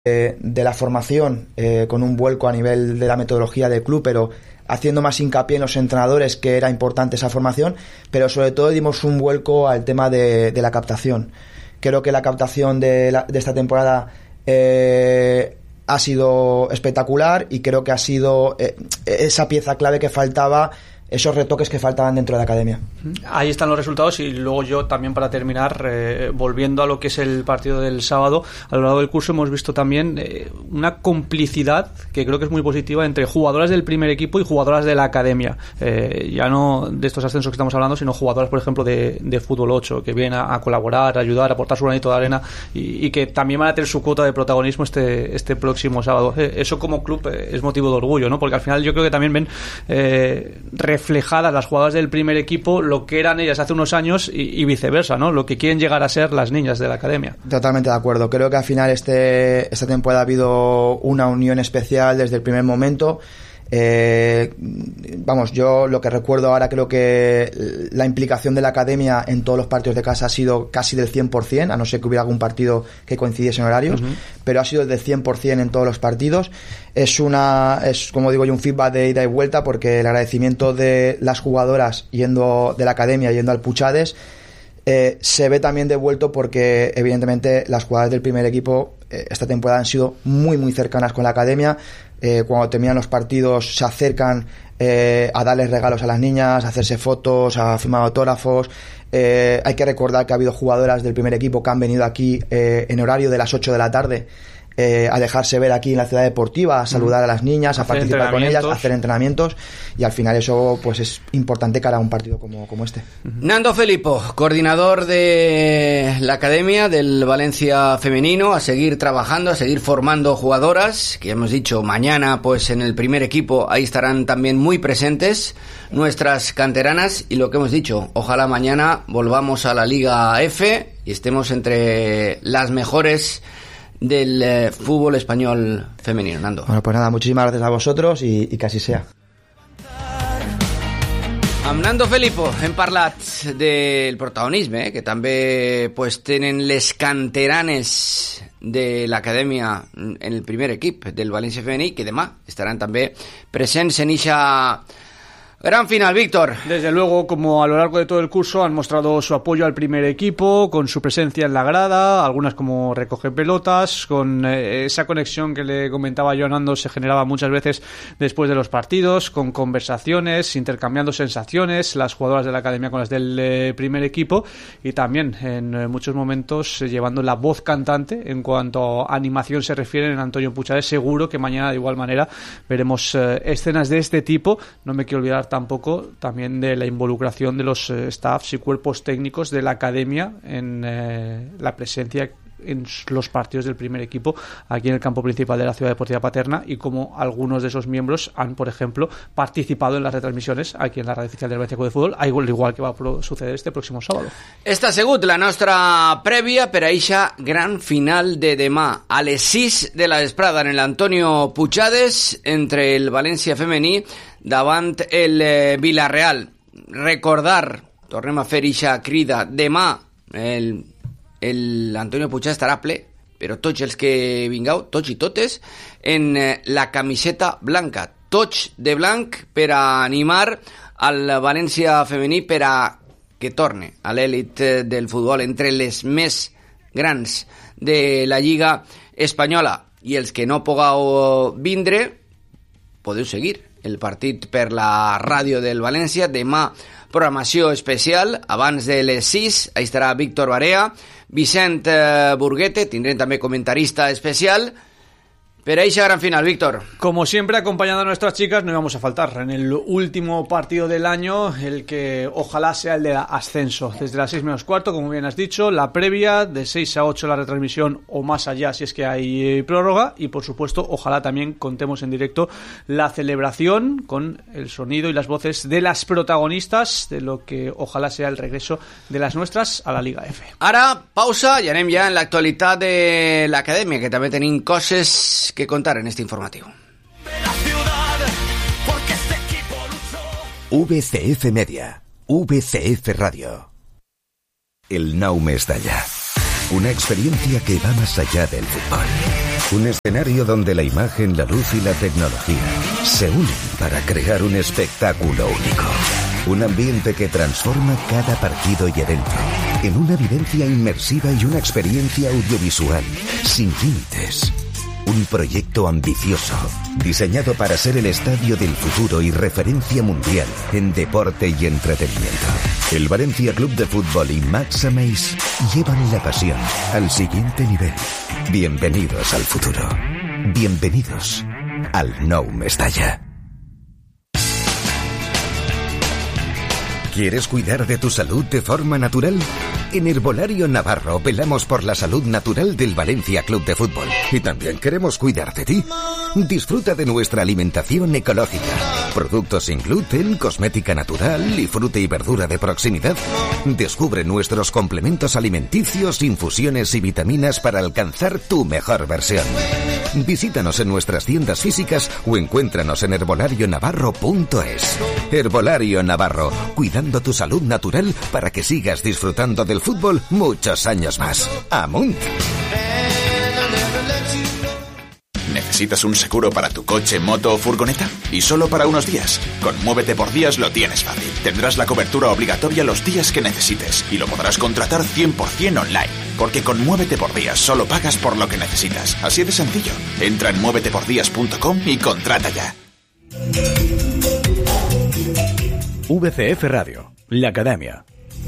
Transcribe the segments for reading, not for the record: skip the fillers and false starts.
de la formación, con un vuelco a nivel de la metodología del club, pero haciendo más hincapié en los entrenadores, que era importante esa formación, pero sobre todo dimos un vuelco al tema de la captación. Creo que la captación de esta temporada ha sido espectacular, y creo que ha sido esa pieza clave que faltaba, esos retoques que faltaban dentro de la academia. Ahí están los resultados, y luego yo también, para terminar, volviendo a lo que es el partido del sábado, a lo largo del curso hemos visto también una complicidad que creo que es muy positiva entre jugadoras del primer equipo y jugadoras de la academia, ya no de estos ascensos que estamos hablando, sino jugadoras, por ejemplo, de fútbol 8, que vienen a colaborar, a ayudar, a aportar su granito de arena, y que también van a tener su cuota de protagonismo este próximo sábado. Eso como club es motivo de orgullo, ¿no? Porque al final yo creo que también ven reflejadas las jugadoras del primer equipo lo que eran ellas hace unos años, y viceversa, ¿no? Lo que quieren llegar a ser las niñas de la academia. Totalmente de acuerdo. Creo que al final esta temporada ha habido una unión especial desde el primer momento. Yo lo que recuerdo ahora, creo que la implicación de la academia en todos los partidos de casa ha sido casi del 100%, a no ser que hubiera algún partido que coincidiese en horarios, pero ha sido del 100% en todos los partidos. Es como digo yo, un feedback de ida y vuelta, porque el agradecimiento de las jugadoras yendo de la academia, yendo al Puchades, se ve también devuelto, porque evidentemente las jugadoras del primer equipo esta temporada han sido muy muy cercanas con la academia. Cuando terminan los partidos se acercan a darles regalos a las niñas, a hacerse fotos, a firmar autógrafos. Hay que recordar que ha habido jugadoras del primer equipo que han venido aquí en horario de las 8 de la tarde a dejarse ver aquí en la ciudad deportiva, a saludar a las niñas, a participar con ellas, a hacer entrenamientos, y al final eso pues es importante cara a un partido como este. Nando Felipo, coordinador de la academia del Valencia femenino, a seguir trabajando, a seguir formando jugadoras, que hemos dicho mañana pues en el primer equipo ahí estarán también muy presentes nuestras canteranas, y lo que hemos dicho, ojalá mañana volvamos a la Liga F y estemos entre las mejores del fútbol español femenino. Nando. Bueno, pues nada, muchísimas gracias a vosotros, y que así sea. Amb Nando Felipo hem parlat del protagonisme que també pues, tenen les canteranes de l'acadèmia en el primer equip del València femení, que demà estaran també presents en eixa gran final, Víctor. Desde luego, como a lo largo de todo el curso han mostrado su apoyo al primer equipo, con su presencia en la grada, algunas como recoger pelotas, con esa conexión que le comentaba yo a Nando, se generaba muchas veces después de los partidos, con conversaciones, intercambiando sensaciones, las jugadoras de la academia con las del primer equipo, y también en muchos momentos llevando la voz cantante en cuanto a animación se refiere en Antonio Puchades. Seguro que mañana de igual manera veremos escenas de este tipo. No me quiero olvidar tampoco también de la involucración de los staffs y cuerpos técnicos de la academia en la presencia en los partidos del primer equipo aquí en el campo principal de la Ciudad Deportiva Paterna, y como algunos de esos miembros han, por ejemplo, participado en las retransmisiones aquí en la radio oficial del Valencia Club de Fútbol, igual que va a suceder este próximo sábado. Esta ha sigut la nostra prèvia per a eixa gran final de demà a les 6 de la vesprada en l'Antonio Puchades entre el València femení davant el Villarreal. Recordar, tornem a fer eixa crida, demà l'Antonio Puchades estarà ple, però tots els que vingueu, tots i totes, en la camiseta blanca, tots de blanc, per a animar al València femení per a que torne a l'èlit del futbol, entre les més grans de la Lliga Espanyola. I els que no pugueu vindre, podeu seguir el partit per la ràdio del València. Demà programació especial, abans de les 6, ahí estarà Víctor Barea, Vicent Burguete, tindrem també comentarista especial. Pero ahí se gran final, Víctor. Como siempre, acompañando a nuestras chicas, no íbamos a faltar en el último partido del año, el que ojalá sea el de ascenso. Desde las 6 menos cuarto, como bien has dicho, la previa, de 6 a 8 la retransmisión o más allá si es que hay prórroga, y por supuesto, ojalá también contemos en directo la celebración con el sonido y las voces de las protagonistas de lo que ojalá sea el regreso de las nuestras a la Liga F. Ara, pausa, i anem ja en l'actualitat de l'acadèmia, que també tenim coses que contar en este informativo. VCF Media, VCF Radio. El nou Mestalla. Una experiencia que va más allá del fútbol. Un escenario donde la imagen, la luz y la tecnología se unen para crear un espectáculo único. Un ambiente que transforma cada partido y evento en una vivencia inmersiva y una experiencia audiovisual sin límites. Un proyecto ambicioso, diseñado para ser el estadio del futuro y referencia mundial en deporte y entretenimiento. El Valencia Club de Fútbol y Max Ameis llevan la pasión al siguiente nivel. Bienvenidos al futuro. Bienvenidos al Nou Mestalla. ¿Quieres cuidar de tu salud de forma natural? En Herbolario Navarro velamos por la salud natural del Valencia Club de Fútbol. Y también queremos cuidar de ti. Disfruta de nuestra alimentación ecológica. Productos sin gluten, cosmética natural y fruta y verdura de proximidad. Descubre nuestros complementos alimenticios, infusiones y vitaminas para alcanzar tu mejor versión. Visítanos en nuestras tiendas físicas o encuéntranos en herbolarionavarro.es. Herbolario Navarro, cuidando tu salud natural para que sigas disfrutando del fútbol muchos años más. ¡Amunt! ¿Necesitas un seguro para tu coche, moto o furgoneta? Y solo para unos días. Con Muévete por Días lo tienes fácil. Tendrás la cobertura obligatoria los días que necesites y lo podrás contratar 100% online. Porque con Muévete por Días solo pagas por lo que necesitas. Así de sencillo. Entra en muévetepordías.com y contrata ya. VCF Radio, la Academia.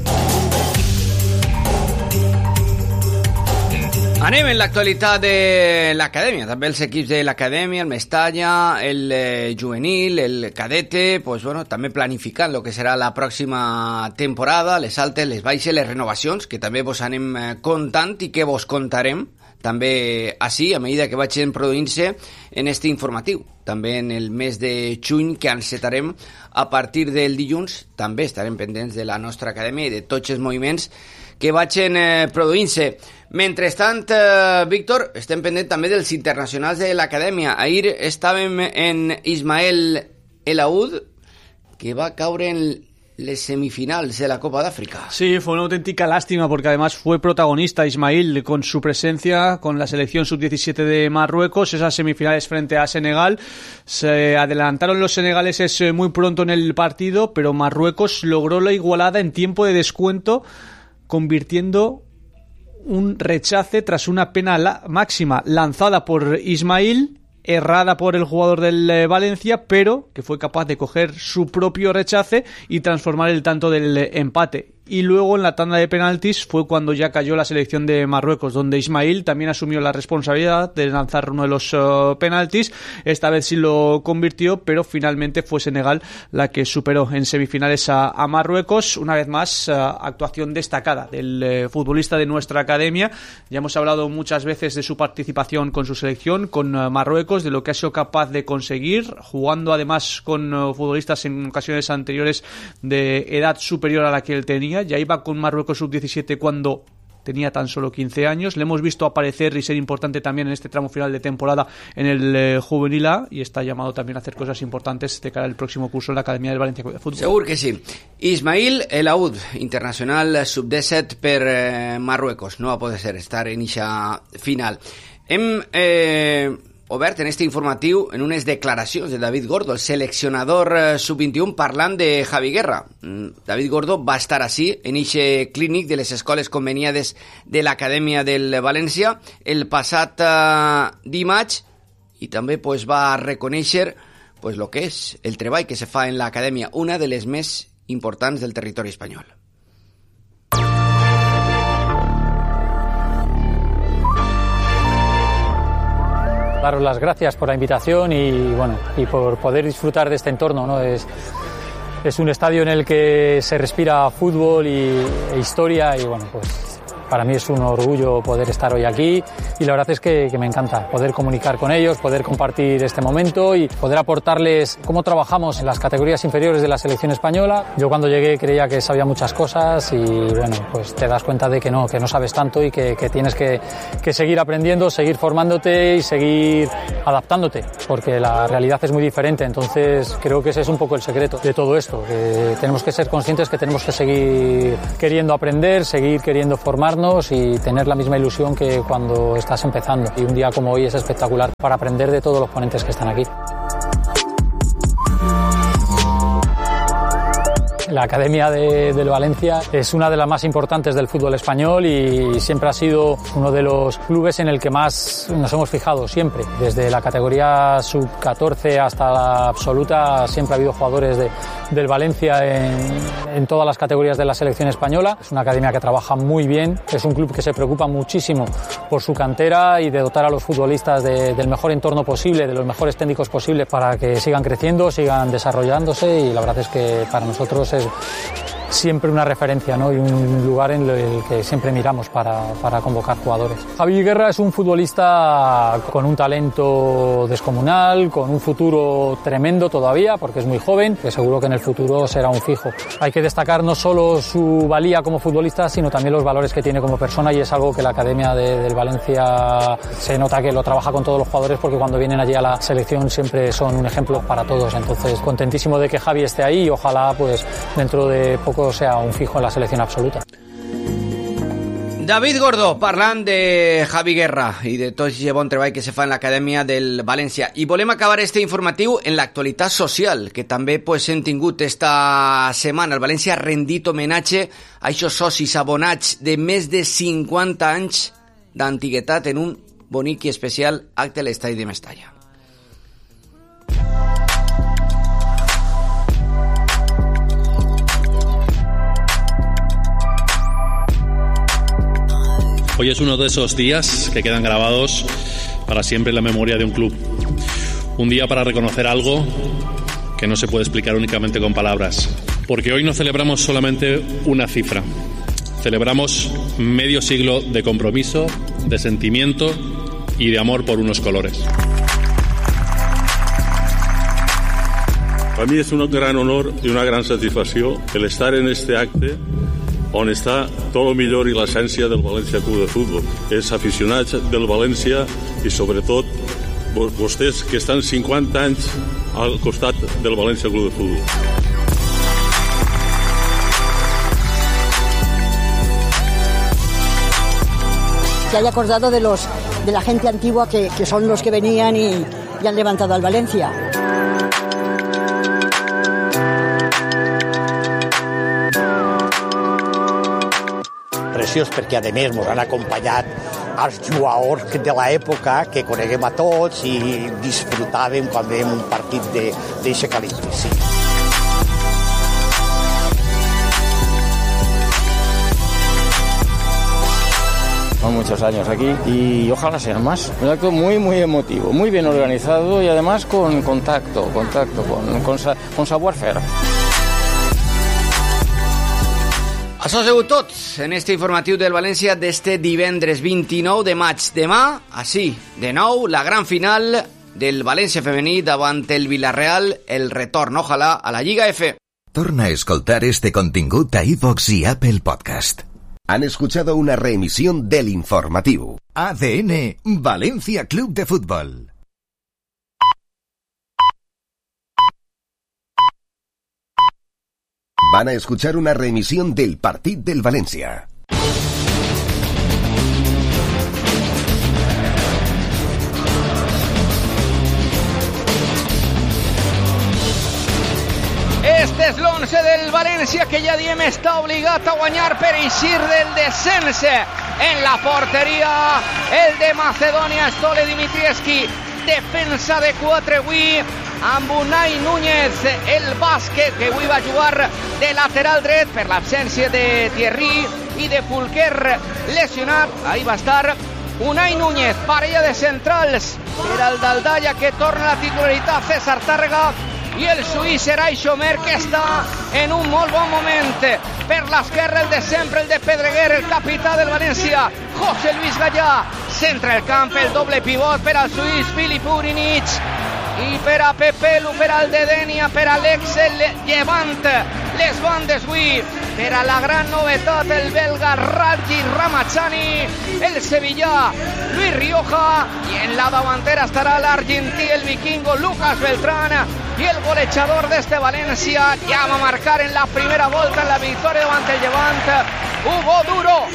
Anem en l'actualitat de l'acadèmia, també els equips de l'acadèmia, el Mestalla, el juvenil, el cadete, pues bueno, també planificant el que serà la pròxima temporada, les altes, les baixes, les renovacions, que també vos anem contant i que vos contarem també així, a mesura que vagin produint-se en este informatiu. També en el mes de juny, que encetarem a partir del dilluns, també estarem pendents de la nostra acadèmia i de tots els moviments que vagin produint-se. Mentrestant, Víctor, estem pendents també dels internacionals de l'acadèmia. Ahir estàvem en Ismael El Aoud, que va caure en les semifinals de la Copa de África. Sí, fue una auténtica lástima porque además fue protagonista Ismail con su presencia con la selección sub-17 de Marruecos, esas semifinales frente a Senegal. Se adelantaron los senegaleses muy pronto en el partido, pero Marruecos logró la igualada en tiempo de descuento, convirtiendo un rechace tras una pena máxima lanzada por Ismail, errada por el jugador del Valencia, pero que fue capaz de coger su propio rechace y transformar el tanto del empate. Y luego en la tanda de penaltis fue cuando ya cayó la selección de Marruecos, donde Ismail también asumió la responsabilidad de lanzar uno de los penaltis. Esta vez sí lo convirtió, pero finalmente fue Senegal la que superó en semifinales a Marruecos. Una vez más, actuación destacada del futbolista de nuestra academia. Ya hemos hablado muchas veces de su participación con su selección, con Marruecos, de lo que ha sido capaz de conseguir, jugando además con futbolistas en ocasiones anteriores de edad superior a la que él tenía. Ya iba con Marruecos sub-17 cuando tenía tan solo 15 años. Le hemos visto aparecer y ser importante también en este tramo final de temporada en el juvenil A, y está llamado también a hacer cosas importantes de cara al próximo curso en la Academia del Valencia Club de Fútbol. Segur que sí. Ismail El Aoud, internacional sub-17 per Marruecos. No va poder ser estar en eixa final. Hem obert en este informatiu en unes declaracions de David Gordo, el seleccionador sub-21, parlant de Javi Guerra. David Gordo va estar així en eixe clínic de les escoles conveniades de l'Acadèmia del València el passat dimarts, i també pues, va reconèixer pues, lo que és el treball que se fa en l'Acadèmia, una de les més importants del territori espanyol. Daros las gracias por la invitación y bueno, y por poder disfrutar de este entorno, ¿no? Es un estadio en el que se respira fútbol e historia, y bueno, pues para mí es un orgullo poder estar hoy aquí, y la verdad es que me encanta poder comunicar con ellos, poder compartir este momento y poder aportarles cómo trabajamos en las categorías inferiores de la selección española. Yo cuando llegué creía que sabía muchas cosas, y bueno, pues te das cuenta de que no sabes tanto, y que tienes que seguir aprendiendo, seguir formándote y seguir adaptándote, porque la realidad es muy diferente. Entonces creo que ese es un poco el secreto de todo esto, que tenemos que ser conscientes que tenemos que seguir queriendo aprender, seguir queriendo formarnos y tener la misma ilusión que cuando estás empezando. Y un día como hoy es espectacular para aprender de todos los ponentes que están aquí. La Academia del Valencia es una de las más importantes del fútbol español y siempre ha sido uno de los clubes en el que más nos hemos fijado, siempre. Desde la categoría sub-14 hasta la absoluta siempre ha habido jugadores del Valencia en todas las categorías de la selección española. Es una academia que trabaja muy bien, es un club que se preocupa muchísimo por su cantera y de dotar a los futbolistas del mejor entorno posible, de los mejores técnicos posibles para que sigan creciendo, sigan desarrollándose, y la verdad es que para nosotros es siempre una referencia, ¿no? Y un lugar en el que siempre miramos para convocar jugadores. Javi Guerra es un futbolista con un talento descomunal, con un futuro tremendo todavía, porque es muy joven, que seguro que en el futuro será un fijo. Hay que destacar no solo su valía como futbolista, sino también los valores que tiene como persona, y es algo que la Academia del Valencia se nota que lo trabaja con todos los jugadores, porque cuando vienen allí a la selección siempre son un ejemplo para todos. Entonces, contentísimo de que Javi esté ahí y ojalá pues dentro de poco sea un fijo en la selección absoluta. David Gordó, parlant de Javi Guerra i de tot el bon treball que se fa en l'Acadèmia del València. I volem acabar este informatiu en l'actualitat social, que també pues, hem tingut esta setmana. El València ha rendit homenatge a aquests socis abonats de més de 50 anys d'antiguitat en un bonic i especial acte a l'estadi de Mestalla. Hoy es uno de esos días que quedan grabados para siempre en la memoria de un club. Un día para reconocer algo que no se puede explicar únicamente con palabras. Porque hoy no celebramos solamente una cifra. Celebramos medio siglo de compromiso, de sentimiento y de amor por unos colores. Para mí es un gran honor y una gran satisfacció el estar en este acte on està tot el millor i l'essència del València Club de Futbol. Els aficionats del València i sobretot vostès que estan 50 anys al costat del València Club de Futbol. Se haya acordado de la gente antigua que son los que venían y han levantado al Valencia. Preciós perquè a més ens han acompanyat els jugadors de l'època que coneguem a tots i disfrutàvem quan veiem un partit d'aquest calibre. Sí. Son muchos años aquí y ojalá sean más. Un acto muy muy emotivo, muy bien organizado y además con contacto, con savoir-faire. Això ha sigut tot en este informatiu del València d'este divendres 29 de maig. Demà, així, de nou, la gran final del València femení davant el Villarreal, el retorn, ojalà, a la Lliga F. Torna a escoltar este contingut a iVoox y Apple Podcast. Han escuchado una reemisión del informativo. ADN Valencia Club de Fútbol. Van a escuchar una reemisión del Partit del Valencia. Este és l'11 del València que ja diem està obligat a guanyar per eixir del descens. En la porteria el de Macedònia, Stole Dimitrievski, defensa de 4 avui amb Unai Núñez, el bàsquet que avui va jugar de lateral dret per l'absència de Thierry i de Fulquer lesionat. Ahí va estar Unai Núñez, parella de centrals per al Daldalla que torna a la titularitat, César Tàrrega, i el suís Eray Xomer que està en un molt bon moment. Per l'esquerra el de sempre, el de Pedreguer, el capità del València, José Luis Gallà, centra el camp, el doble pivot per al suís Filip Urinich, i per a Pepelu, per al de Denia, per a Alex el Llevant. Les bandes avui per a la gran novetat, el belga Raji Ramachani, el sevillà Luis Rioja, y en la davantera estará el argentí, el vikingo Lucas Beltrán, y el golejador de este Valencia llama a marcar en la primera vuelta en la victoria ante el Levante, Hugo Duro.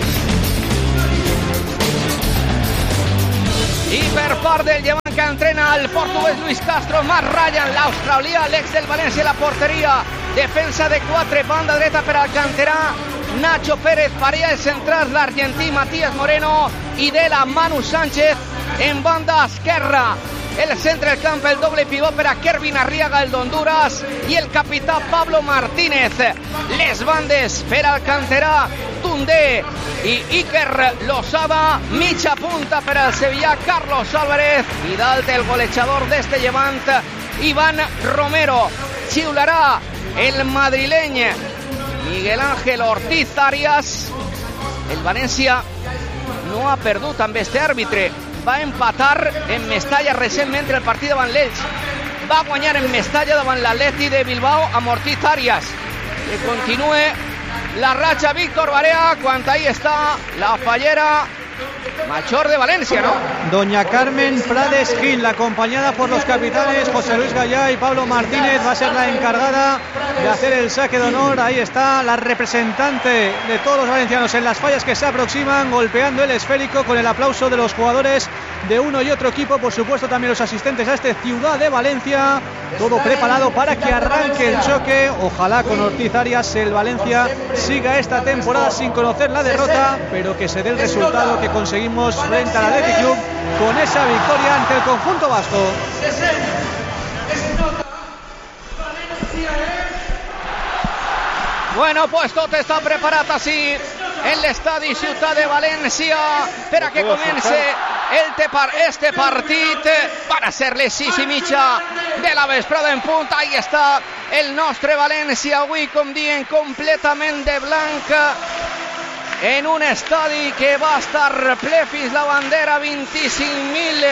I per part del Llevant, que entrena el portuguès Luis Castro, Matt Ryan, l'australià, l'ex del València a la porteria, defensa de 4, banda dreta per al canterà Nacho Pérez, pareja de centrals l'argentí Matías Moreno i de la Manu Sánchez en banda esquerra. El centre del camp, el doble pivot per a Kervin Arriaga, el d'Honduras, i el capità Pablo Martínez. Les bandes per al canterà Tundé i Iker Losada, mitja punta per al sevillà Carlos Álvarez, i dalt el golejador d'este Llevant, Iván Romero. Xiularà el madrileny Miguel Ángel Ortiz Arias. El València no ha perdut amb este àrbitre. Va empatar en Mestalla recentment el partit davant l'Elx. Va guanyar en Mestalla davant l'Atleti de Bilbao amb Ortiz Arias. Que continue la racha Víctor Barea, quan ahí está la fallera mayor de Valencia, ¿no? Doña Carmen Prades Gil, acompañada por los capitanes José Luis Gallá y Pablo Martínez, va a ser la encargada de hacer el saque de honor. Ahí está la representante de todos los valencianos en las fallas que se aproximan, golpeando el esférico con el aplauso de los jugadores de uno y otro equipo, por supuesto también los asistentes a este Ciudad de Valencia. Todo preparado para que arranque el choque. Ojalá con Ortiz Arias el Valencia siga esta temporada sin conocer la derrota, pero que se dé el resultado que conseguimos frente al Athletic Club con esa victoria ante el conjunto vasco. Bueno, pues tot està preparat així en l'estadi Ciutat de València per a que comence este partit. Van a ser les 6:30 de la vesprada en punt. Ahí està el nostre València avui, com dient, completament de blanc, en un estadi que va estar ple fins la bandera, 25.000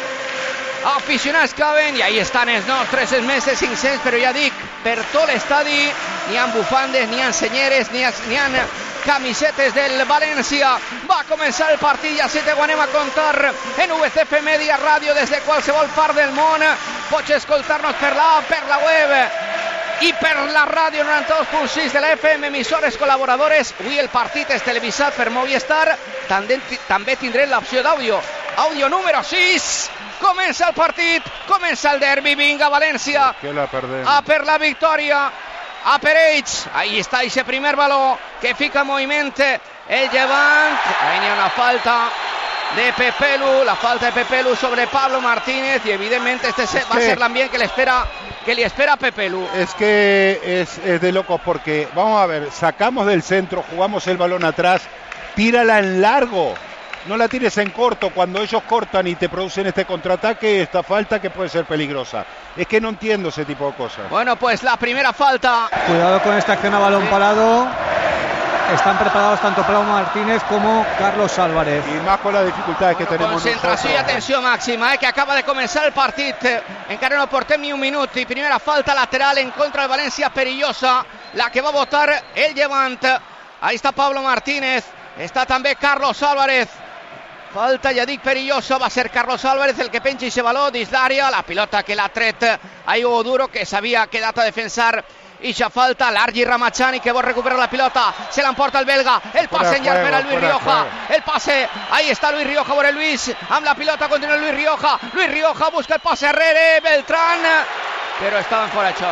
aficionats caben, i ahí estan els nostres, els més de 500, però ja dic, per tot l'estadi n'hi ha bufandes, n'hi ha senyeres, n'hi ha camisetes del València. Va començar el partit, ja te ho anem a contar en VCF Media Ràdio des de qualsevol part del món. Pots escoltar-nos per l'app, per la web i per la ràdio 92.6 de la FM, emissores col·laboradores. Avui el partit és televisat per Movistar, també tindrem l'opció d'àudio. Àudio número 6. Comença el partit, comença el derbi. Vinga, València, a per la victòria, a per ells. Ahí està ese primer baló que fica en moviment el Llevant. Ahí n'hi ha una falta de Pepelu, la falta de Pepelu sobre Pablo Martínez, y evidentemente este va a ser l'ambient que le espera a Pepelu. Es que es de locos, porque vamos a ver, sacamos del centro, jugamos el balón atrás, tírala en largo. No la tires en corto. Cuando ellos cortan y te producen este contraataque, esta falta que puede ser peligrosa. Es que no entiendo ese tipo de cosas. Bueno, pues la primera falta. Cuidado con esta acción a balón parado. Están preparados tanto Pablo Martínez como Carlos Álvarez. Y más con las dificultades que tenemos concentració i atenció màxima, que acaba de començar el partit. Encara no portem ni un minut. I primera falta lateral en contra del València, perillosa, la que va a votar el Llevant. Ahí está Pablo Martínez. Está també Carlos Álvarez. Falta, ja dic, perillosa. Va ser Carlos Álvarez el que penja ese baló dins l'àrea. La pilota que l'ha tret a Hugo Duro, que s'havia quedat a defensar ixa falta. L'Argi Ramachani, que vol recuperar la pilota, se l'emporta el belga. El passe en llarg per a Luis Rioja. El passe, ahí está Luis Rioja, veure Luis amb la pilota, continua Luis Rioja. Luis Rioja busca el passe arrere, Beltrán, pero estaba en fuera de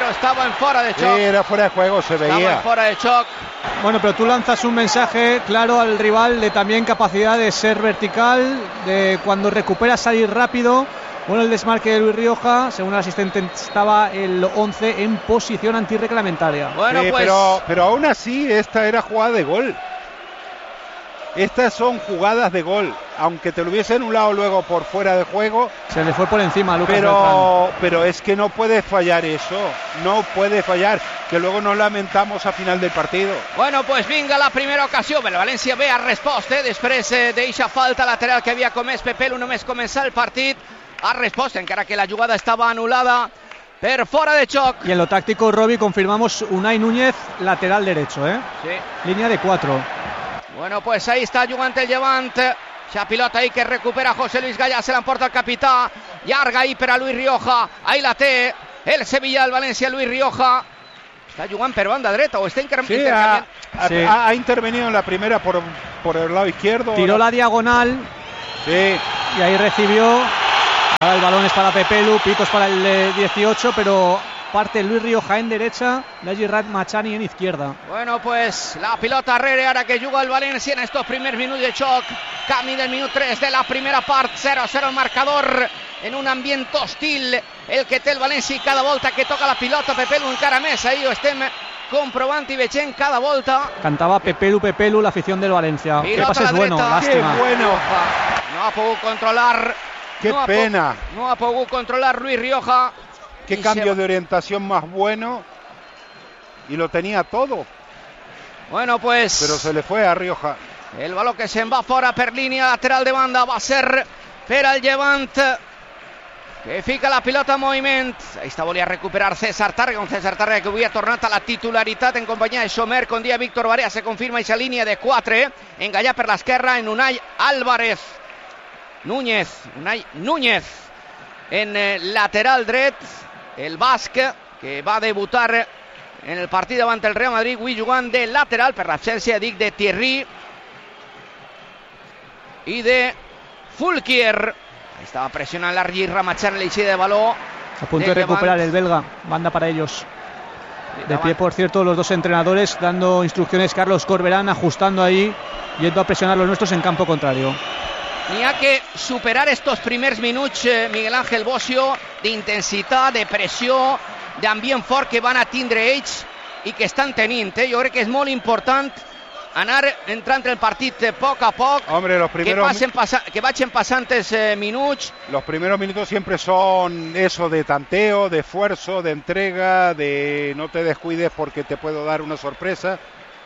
choc. Sí, era fuera de juego, se veía. Estaba en fuera de choc. Bueno, pero tú lanzas un mensaje claro al rival de también capacidad de ser vertical, de cuando recupera salir rápido. Bueno, el desmarque de Luis Rioja, según el asistente, estaba el 11 en posición antirreglamentaria. Bueno, sí, pues... pero aún así, esta era jugada de gol. Estas son jugadas de gol. Aunque te lo hubiese anulado luego por fuera de juego. Se le fue por encima a Lucas Beltrán. Pero es que no puede fallar eso. No puede fallar. Que luego nos lamentamos a final del partido. Bueno, pues vinga la primera ocasió. El València ve a resposta després d'eixa falta lateral que havia comès Pepelu només començar el partit. Ha respost, encara que la jugada estava anul·lada per fora de xoc. Y en lo táctico, Robi, confirmamos Unai Núñez, lateral derecho, Sí. Línea de 4. Bueno, pues ahí està jugant el Llevant. La pilota ahí que recupera José Luis Gallà, se l'emporta el capità. Llarga ahí per a Luis Rioja. Ahí la té el Sevilla, el València, Luis Rioja. Está jugant per banda dreta o está intercambiando. Ha intervenido en la primera por el lado izquierdo. Tiró la diagonal. Sí. Y ahí recibió. Ahora el balón es para Pepelu, pitos para el 18, pero parte Luis Rioja en derecha, Lagi Ratmachani en izquierda. Bueno, pues la pilota arrere ara que juga el València en estos primers minuts de xoc. Canvi del minut 3 de la primera part, 0-0 el marcador en un ambient hostil el que té el València i cada volta que toca la pilota Pepelu encara més, ahí ho estem comprovant i veient cada volta. Cantaba Pepelu, la afición del Valencia. Pilota Qué pase es bueno, lástima. Qué bueno. No ha pogut controlar. Qué pena. No ha pogut controlar Luis Rioja. Qué cambio de orientación más bueno. Y lo tenía todo. Bueno, pues... Pero se le fue a Rioja. El baló que se'n va fora per línia lateral de banda va ser per al Llevant, que fica la pilota en moviment. Ahí està, volia recuperar César Tàrrega, un César Tàrrega que avui ha tornat a la titularitat en companyia de Somer, con dia Víctor Barea. Se confirma aquesta línia de 4, Engallà per l'esquerra en Unai Álvarez. Unai Núñez en lateral dret, el basc que va debutar en el partit davant el Real Madrid, avui jugant de lateral per l'absència, dic, de Thierry i de Fulquier. Estaba presionando Largi Ramachar en la eixida de baló. A punto de recuperar el belga, banda para ellos. De pie, por cierto, los dos entrenadores dando instrucciones. Carlos Corberán ajustando ahí, yendo a presionar los nuestros en campo contrario. N'hi ha que superar estos primers minuts, Miguel Ángel Bocio, d'intensitat, de pressió, d'ambient fort que van a tindre ells i que estan tenint. Jo crec que és molt important anar entrant el partit a poc a poc. Hombre, los primeros que vagin passantes minuts. Los primeros minutos siempre son eso, de tanteo, de esfuerzo, de entrega, de no te descuides porque te puedo dar una sorpresa.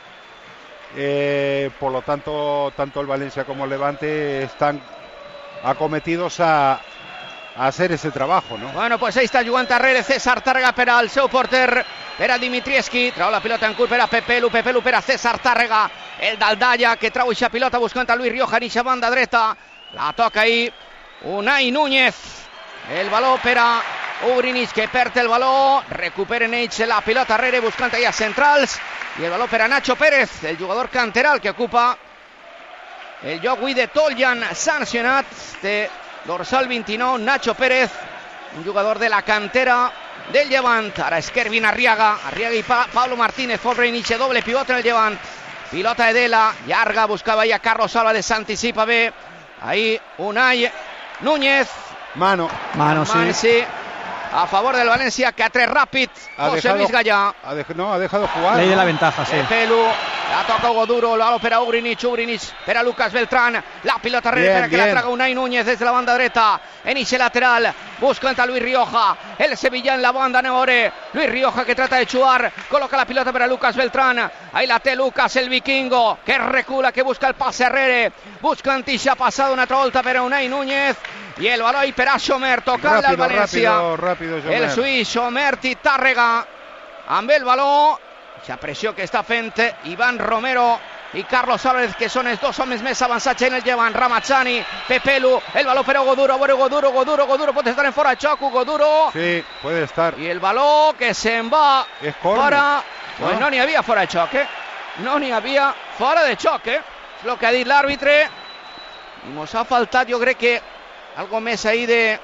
Por lo tanto, tanto el Valencia como el Levante están acometidos a hacer ese trabajo, ¿no? Bueno, pues ahí està jugant darrere César Tàrrega per al seu porter, per a Dimitrievski. Trau la pilota en curt per a Pepelu per a César Tàrrega, el d'Aldalla que trau eixa pilota buscant a Luis Rioja en eixa banda dreta. La toca ahí Unai Núñez. El baló per a Ugrinic que perd el baló, recuperen ells la pilota darrere buscant ahí a centrals, i el baló per a Nacho Pérez, el jugador canteral que ocupa el lloc avui de Toljan, sancionat de dorsal 29, Nacho Pérez, un jugador de la cantera del Llevant. Ara és Kervin Arriaga i Pablo Martínez, Fobre inicia doble pivot en el Llevant. Pilota de Dela, llarga, buscava ahí a Carlos Álvarez, s'anticipa bé, ahí Unai Núñez. Mano, sí. A favor del Valencia, que ha tret ràpid José Luis Gallà. Ha dejado jugar. Ley de la ventaja, sí. Pelu, la toca Hugo Duro, lo per a Ugrinic per a Lucas Beltrán. La pilota per a que la traga Unai Núñez des de la banda dreta. En eixe lateral, buscant a Luis Rioja. El Sevilla en la banda Neore. Luis Rioja que trata de chuar. Coloca la pilota per a Lucas Beltrán. Ahí la té Lucas, el vikingo, que recula, que busca el pase arrere. Buscant eixa passada una altra volta per a Unai Núñez. I el baló per a Somer, tocant al València. Rápido, el suís Somer i Tàrrega amb el baló. La pressió que està fent Iván Romero i Carlos Álvarez, que són els dos homes més avançats en el Llevant. Ramachani, Pepelu, el baló per a Hugo Duro. Hugo Duro pot estar en fora de xoc. Hugo Duro. Sí, puede estar. I el baló que se'n va fora. Pues no n'hi havia fora de xoc, No n'hi havia fora de xoc, És el que ha dit l'àrbitre. I mos ha faltat, jo crec que algo més ahí de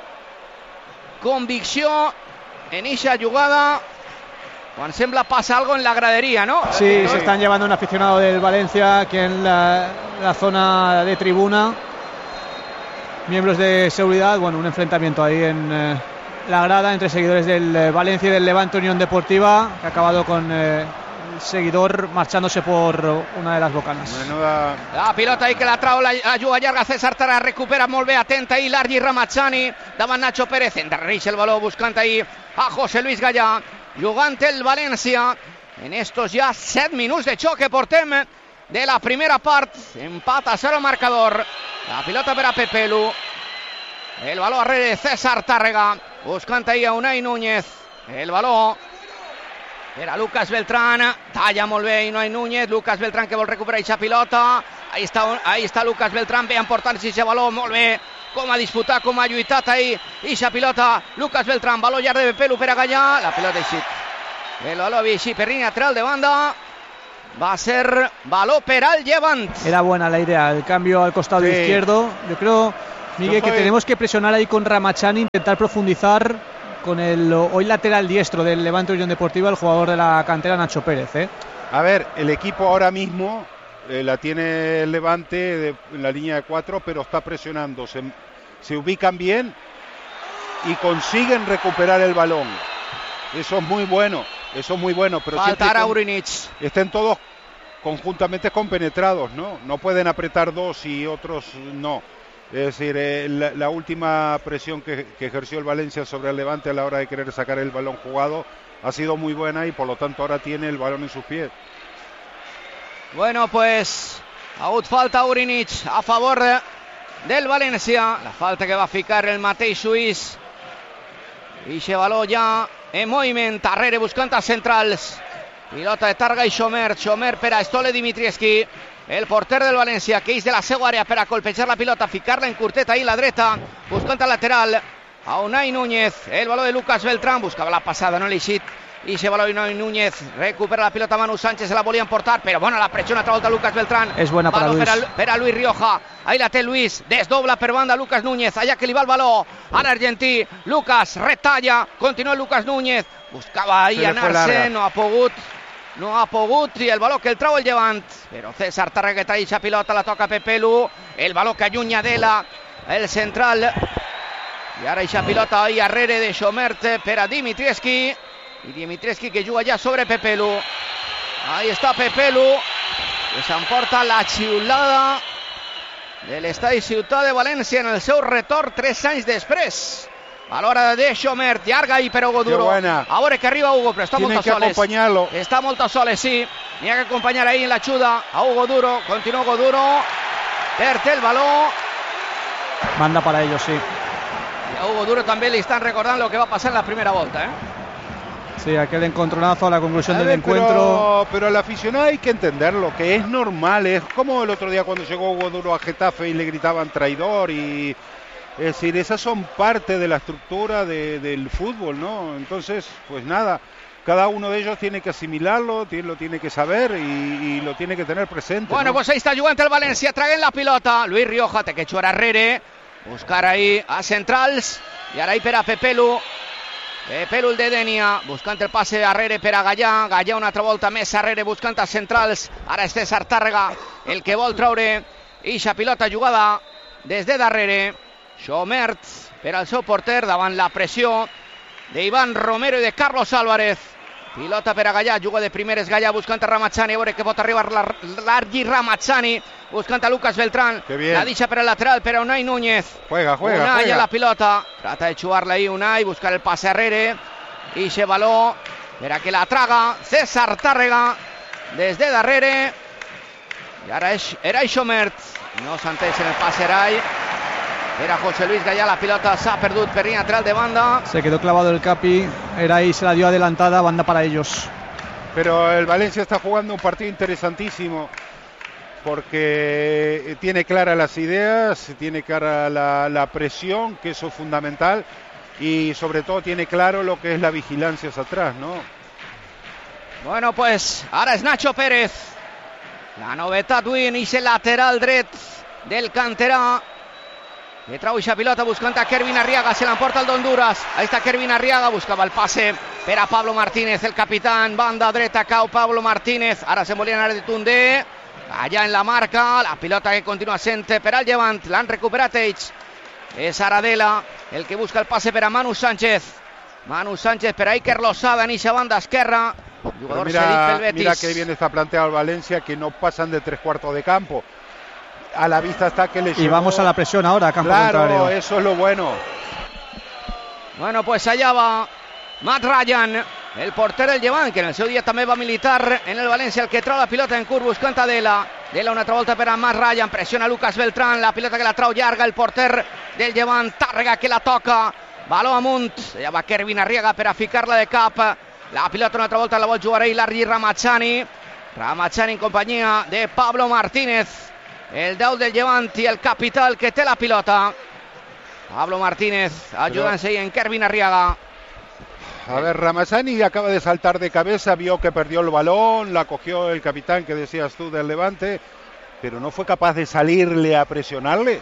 convicció en esa jugada. Juan sembla pasa algo en la gradería, ¿no? Sí, se están llevando un aficionado del Valencia aquí en la zona de tribuna. Miembros de seguridad, bueno, un enfrentamiento ahí en la grada entre seguidores del Valencia y del Levante Unión Deportiva, que ha acabado con el seguidor marchándose por una de las bocanas. Menuda... La pilota ahí que la trau, la juga llarga, César Tàrrega recupera molt bé, atenta ahí Largi Ramachani, davant Nacho Pérez, endarrereix el baló buscant ahí a José Luis Gallà, jugant el València en estos ya 7 minuts de xoc que portem de la primera part. Empat a 0 marcador. La pilota per a Pepelu, el baló arrere de César Tàrrega buscant ahí a Unai Núñez. el baló. Era Lucas Beltrán, talla molt bé i Unai Núñez. Lucas Beltrán que vol recuperar aquesta pilota. Ahí està Lucas Beltrán, bé emportant-se aquest baló, molt bé. Com ha disputat, com ha lluitat ahir aquesta pilota. Lucas Beltrán, baló llarg de Pepelu per a Gallà. La pilota eixit. El baló havia eixit per línia lateral de banda. Va a ser baló per al Llevant. Era buena la idea, el cambio al costado izquierdo. Yo creo, Miguel, que tenemos que presionar ahí con Ramachani, intentar profundizar con el hoy lateral diestro del Levante Unión Deportiva, el jugador de la cantera Nacho Pérez. A ver, el equipo ahora mismo la tiene el Levante en la línea de 4, pero está presionando. Se ubican bien y consiguen recuperar el balón. Eso es muy bueno. Pero faltará Urinic. Estén todos conjuntamente compenetrados, ¿no? No pueden apretar dos y otros no. Es decir, la última presión que ejerció el Valencia sobre el Levante a la hora de querer sacar el balón jugado ha sido muy buena y por lo tanto ahora tiene el balón en sus pies. Bueno, pues aún falta Urinic a favor del Valencia. La falta que va a ficar el Matei Suís. I se baló ja en moviment. Darrere buscant els centrals. Pilota de Targa i Xomer per a Stole Dimitrievski, el porter del València, que és de la seva àrea per a colpejar la pilota, ficar-la en curtet ahí la dreta, buscant el lateral a Unai Núñez. El baló de Lucas Beltrán, buscava la passada, no l'eixit. I se baló Unai Núñez, recupera la pilota Manu Sánchez, se la volien portar, però bueno, la pressiona altra volta Lucas Beltrán. És buena para Luis. Per a Luis Rioja, ahí la té Luis, desdobla per banda Lucas Núñez, allà que li va el baló a l'argentí. Lucas retalla, continua Lucas Núñez, buscava ahí anar-se, no ha pogut, i el baló que el trau el Llevant, però César Tàrrega que trae esa pilota, la toca Pepelu, el baló que allunya Dela, el central, i ara esa pilota ahí arrere de Xomert per a Dimitrievski, i Dimitrievski que juga ja sobre Pepelu. Ahí està Pepelu, que s'emporta la xiulada de l'estadi Ciutat de València en el seu retorn 3 anys després. A l'hora de Xomert, llarga ahí per Hugo Duro. A veure que arriba Hugo, però està molt soles. Està molt soles, sí. N'hi ha que acompanyar ahí en la xuda a Hugo Duro. Continua Hugo Duro. Perd el baló. Manda para ellos, sí. Y a Hugo Duro también le están recordando lo que va a pasar en la primera vuelta, Sí, aquel encontronazo a la conclusión del encuentro. Pero al aficionado hay que entenderlo, que es normal. Es como el otro día cuando llegó Hugo Duro a Getafe y le gritaban traidor y... Es decir, esas son parte de la estructura del fútbol, ¿no? Entonces, pues nada, cada uno de ellos tiene que asimilarlo, lo tiene que saber y lo tiene que tener presente. Bueno, ¿no? Pues ahí está jugant el València, traguen la pilota. Luis Rioja té que xuar arrere, buscar ahí a centrals, i ara ahí per a Pepelu. Pepelu el de Denia, buscant el passe arrere per a Gallà. Gallà una altra volta més arrere, buscant els centrals. Ara és César Tàrrega el que vol traure ixa pilota jugada des de darrere. Xomert per al seu porter davant la pressió d'Ivan Romero i de Carlos Álvarez. Pilota per a Gallà, juga de primeres Gallà buscant a Ramachani, a veure que pot arribar l'Argi Ramachani, buscant a Lucas Beltrán. La deixa per al lateral per a Unai Núñez. Unai a la pilota, trata de xuar-la ahí Unai, buscar el passe arrere, i se baló per a que la traga César Tàrrega des de darrere. I ara és Erai Xomert, no s'entén en el passe Erai. Era José Luis Gallà, la pilota s'ha perdut per línia lateral de banda. Se quedó clavado el Capi, era ahí, se la dio adelantada, banda para ellos. Pero el Valencia está jugando un partido interesantísimo porque tiene claras las ideas, tiene clara la presión, que eso es fundamental, y sobre todo tiene claro lo que es la vigilancia hacia atrás, ¿no? Bueno, pues ara és Nacho Pérez. La novetat avui en ese lateral dret del canterà. Le trau eixa pilota buscant a Kervin Arriaga, se l'emporta el d'Honduras. Ahí està Kervin Arriaga, buscava el passe per a Pablo Martínez, el capitán, banda dreta, cau Pablo Martínez, ara se volia anar de Tundé, allà en la marca, la pilota que continua sent per al Llevant, l'han recuperat ells, és Aradela, el que busca el passe per a Manu Sánchez per a Iker Losada en eixa banda esquerra, jugador cedit pel Betis. Mira que bien está planteado el Valencia, que no pasan de 3/4 de campo. A la vista está que le y vamos a la presión ahora, campo contrario. Claro, eso es lo bueno. Bueno, pues allá va Matt Ryan, el porter del Llevant, que en el seu dia també va militar en el València, el que trau la pilota en curt buscant a Dela una altra volta per a Matt Ryan, pressiona Lucas Beltrán, la pilota que la trau llarga el porter del Llevant, Tàrrega que la toca Baló amunt, ja va Kervin Arriaga per a ficar-la de cap. La pilota una altra volta la vol jugar ahir Larry Ramachani. Ramachani en companyia de Pablo Martínez, el 10 del Llevant i el capità, el que té la pilota. Pablo Martínez ayudándose ahí en Kervin Arriaga. A ver, Ramachani acaba de saltar de cabeza, vio que perdió el balón, la cogió el capitán que decías tú del Levante, pero no fue capaz de salirle a presionarle.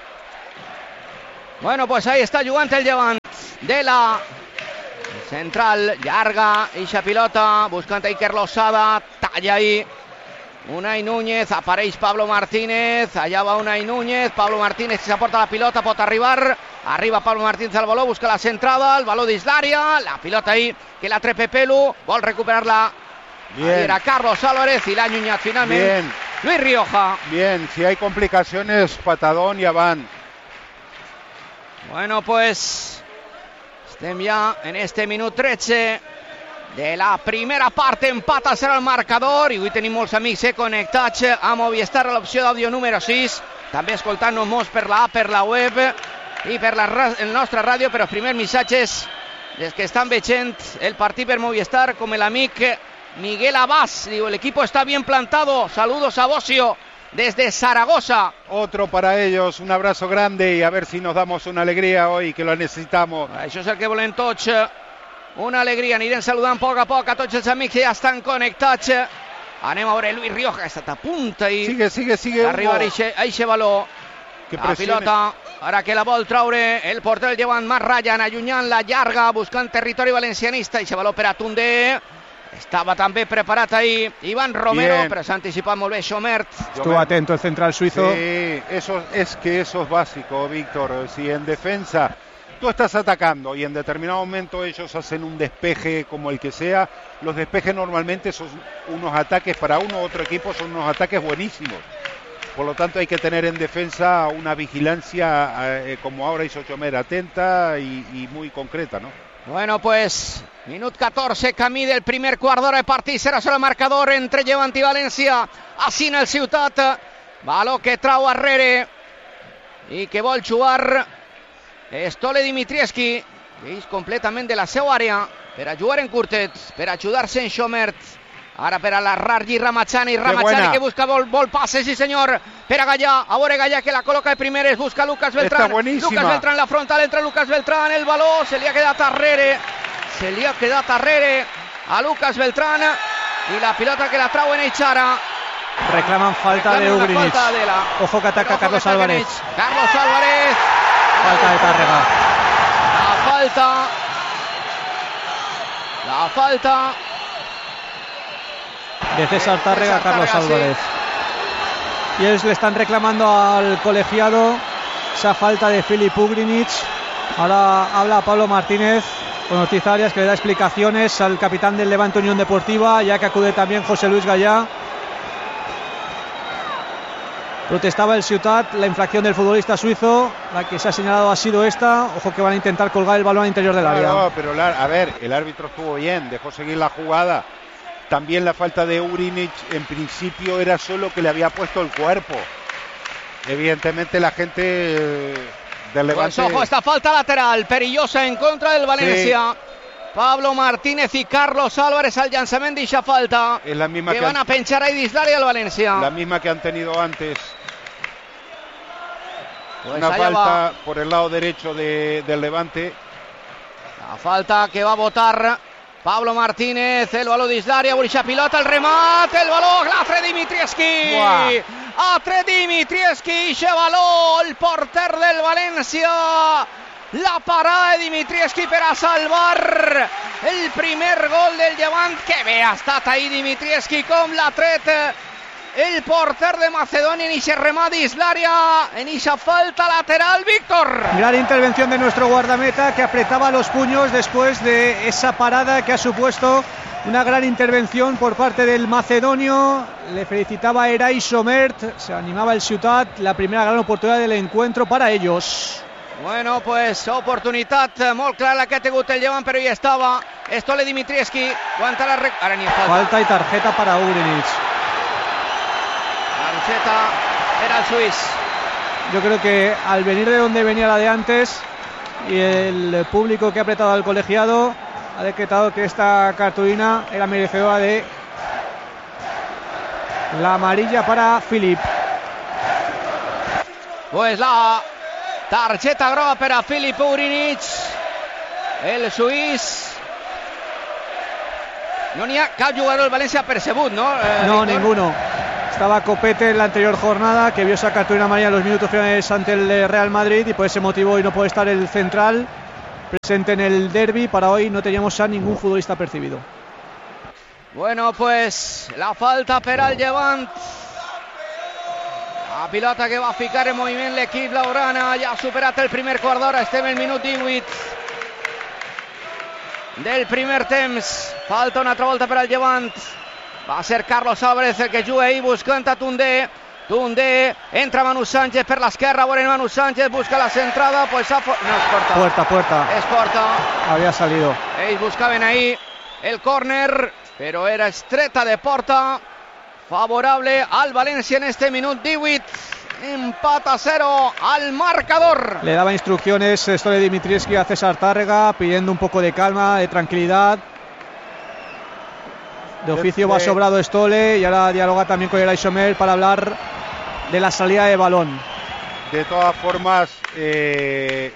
Bueno, pues ahí está jugant el Llevant de la central, llarga, eixa pilota, buscant Iker Losada, talla ahí Unai Núñez, apareix Pablo Martínez, allà va Unai Núñez, Pablo Martínez que s'aporta la pilota, pot arribar, arriba Pablo Martínez al baló, busca la centrada, el baló dins l'àrea, la pilota ahí que la trepa Pelu, vol recuperar-la. Ahí era Carlos Álvarez y la allunyat finalment. Bien. Luis Rioja. Bien, si hay complicaciones, patadón y van. Bueno, pues estem ja en este minut 13 de la primera part. Empata serà el marcador i avui tenim molts amics connectats a Movistar, a l'opció d'àudio número 6, també escoltant-nos molts per la app, per la web i per la nostra ràdio, però els primers missatges des que estan veient el partit per Movistar, com l'amic Miguel Abás, digo, el equipo está bien plantado, saludos a Bocio desde Zaragoza. Otro para ellos, un abrazo grande y a ver si nos damos una alegría hoy, que lo necesitamos. Això és el que volem tots, una alegria. Anirem saludant a poc a tots els amics que ja estan connectats. Anem a veure Luis Rioja, que està a punta i sigue arribar a eixe baló. La pilota, ara que la vol traure el porter del Llevant, Marc Ryan, allunyant la llarga, buscant territori valencianista. Eixe baló per a Tundé. Estaba también preparado ahí Iván Romero, bien, pero se ha anticipado muy bien Schomert. Estuvo atento el central suizo. Sí, eso es básico, Víctor. Si en defensa tú estás atacando y en determinado momento ellos hacen un despeje como el que sea, los despejes normalmente son unos ataques para uno u otro equipo, son unos ataques buenísimos. Por lo tanto hay que tener en defensa una vigilancia, como ahora hizo Schomert, atenta y muy concreta, ¿no? Bueno, pues minut 14, camí del primer quart d'hora de partit, serà solo el marcador entre Llevant i València, així en el Ciutat, baló que trau arrere i que vol jugar Stole Dimitrievski, que és completament de la seva àrea per a jugar en curtet, per a ajudar-se en Schomert. Ara per a la Larry Ramachani, que busca vol passe, sí senyor, per a Gallà, a veure Gallà que la col·loca de primeres, busca Lucas Beltrán, Lucas Beltrán la frontal, entra Lucas Beltrán, el baló se li ha quedat arrere a Lucas Beltrán i la pilota que la trau en Eixara. Reclaman falta de Ugrinic. Ojo que ataca Carlos Álvarez. Falta de Tàrrega. La falta de César Tàrrega a Carlos Álvarez. Y ellos le están reclamando al colegiado esa falta de Filip Ugrinic. Ahora habla Pablo Martínez con Noticiarias, que le da explicaciones al capitán del Levante Unión Deportiva, ya que acude también José Luis Gallà. Protestaba el Ciutat la infracción del futbolista suizo. La que se ha señalado ha sido esta. Ojo que van a intentar colgar el balón al interior del área. No, pero a ver, el árbitro estuvo bien, dejó seguir la jugada. También la falta de Ugrinic en principio era solo que le había puesto el cuerpo. Evidentemente la gente del Levante... Pues ojo, esta falta lateral perillosa en contra del Valencia. Sí. Pablo Martínez y Carlos Álvarez al llançament d'eixa falta. Es la misma que van a penchar ahí dins l'àrea al Valencia. La misma que han tenido antes. Pues una falta por el lado derecho del Levante. La falta que va a votar Pablo Martínez, el baló dins l'àrea, eixa pilota, el remat, el baló, l'altre Dimitrievski. Altre Dimitrievski, eixe baló, el porter del València. La parada de Dimitrievski per a salvar el primer gol del Llevant. Que bé ha estat ahí Dimitrievski, com l'ha tret el porter de Macedònia en eixe remat dins l'àrea, en eixa falta lateral, Víctor. Gran intervención de nuestro guardameta, que apretaba los puños después de esa parada que ha supuesto una gran intervención por parte del macedonio. Le felicitaba a Eray Schomert, se animaba el Ciutat, la primera gran oportunidad del encuentro para ellos. Bueno, pues oportunitat molt clara la que ha tingut el Llevant, però hi estava Stole Dimitrievski. Ara ni falta. Falta y tarjeta para Ugrinic. Tarjeta era el suís. Yo creo que al venir de donde venía la de antes, y el público que ha apretado al colegiado ha decretado que esta cartulina era merecedora de la amarilla para Filip. Pues la tarjeta groga para Filip Urinic, el suís. No n'hi ha cap jugador del València percebut, ¿no? No, Víctor? ninguno. Estaba Copete en la anterior jornada, que vio esa cartulina amarilla en los minutos finales ante el Real Madrid, y por ese motivo hoy no puede estar el central presente en el derbi. Para hoy no teníamos a ningún futbolista percibido. Bueno, pues la falta per al Llevant. La pilota que va a ficar en moviment l'equip blaugrana. Ja ha superat el primer quart d'hora, estem al minut 18 del primer temps. Falta una altra volta per al Llevant. Va a ser Carlos Álvarez el que juga ahí buscant a Tundé. Tundé, entra Manu Sánchez per l'esquerra, veurem Manu Sánchez, busca la centrada, pues no es porta. Puerta. Es porta. Había salido. Ells buscaven ahí el córner, però era estreta de porta, favorable al València en este minut 18. Empat a 0 al marcador. Le daba instrucciones Stole Dimitrievski a César Tárrega, pidiendo un poco de calma, de tranquilidad. De oficio va sobrado Stole y ahora dialoga también con Elay Somer para hablar de la salida de balón. De todas formas, en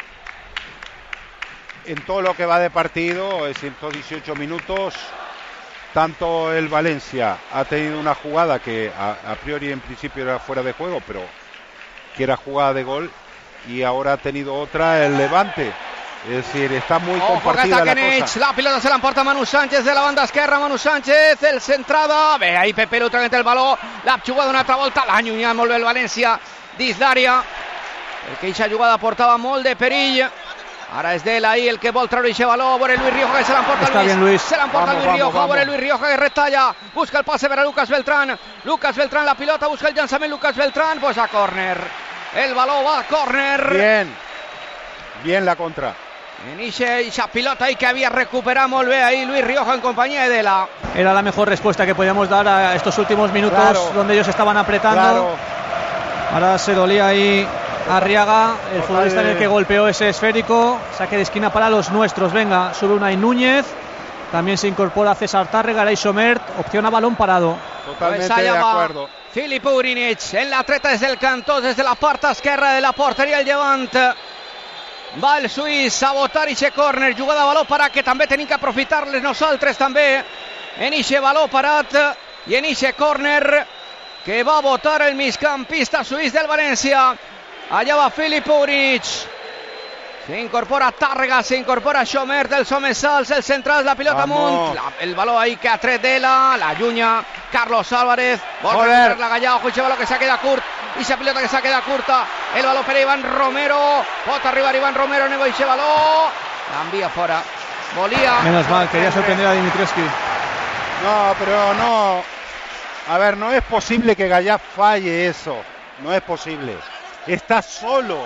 todo lo que va de partido, es decir, 18 minutos, tanto el Valencia ha tenido una jugada que a priori en principio era fuera de juego, pero que era jugada de gol, y ahora ha tenido otra el Levante. Es decir, está muy compartida la cosa. La pilota se l'emporta Manu Sánchez de la banda esquerra. Manu Sánchez, el centrada. Bé, ahí Pepe Lu tracta el baló. L'ha jugada una altra volta. L'ha allunyat molt bé el València dins d'àrea. Perquè aquesta jugada portava molt de perill. Ara és d'ell ahí el que vol treure aquest baló. A veure Luis Rioja que se l'emporta Luis. Se l'emporta Luis Rioja. A veure Luis Rioja que retalla. Busca el passe per a Lucas Beltrán. Lucas Beltrán la pilota. Busca el llançament Lucas Beltrán. Pues a córner. El baló va a córner. Bien la contra. En esa pilota ahí que había recuperado molt bé ahí Luis Rioja en compañía de Dela. Era la mejor respuesta que podíamos dar a estos últimos minutos, donde ellos estaban apretando. Ahora se dolía ahí Arriaga, el futbolista en el que golpeó ese esférico. Saque de esquina para los nuestros. Venga, sube Unai Núñez. También se incorpora César Tárrega, Elay Somert. Opción a balón parado. Totalmente pues de acuerdo. Filip Urinic en la treta desde el cantó, desde la parte esquerra de la portería el Llevant. Va el suís a votar ixe córner, jugada a baló parat que també tenim que aprofitar-les nosaltres també en ixe baló parat i en ixe córner que va a votar el migcampista suís del València. Allà va Filip Urinic, se incorpora Tàrrega, se incorpora Somert, el Somesals, el central, la pilota amunt, el baló ahí que ha tret Dela, la llunya Carlos Álvarez, vol recuperar la Gallà, ojo, ixe baló que s'ha quedat curt. Y esa pelota que se ha quedado curta. El balón para Iván Romero. Pot arribar Iván Romero. Nego ese balón. La envía fuera. Volía. Menos mal, quería sorprender a Dimitrievski. No, pero no. A ver, no es posible que Gallá falle eso. No es posible. Está solo.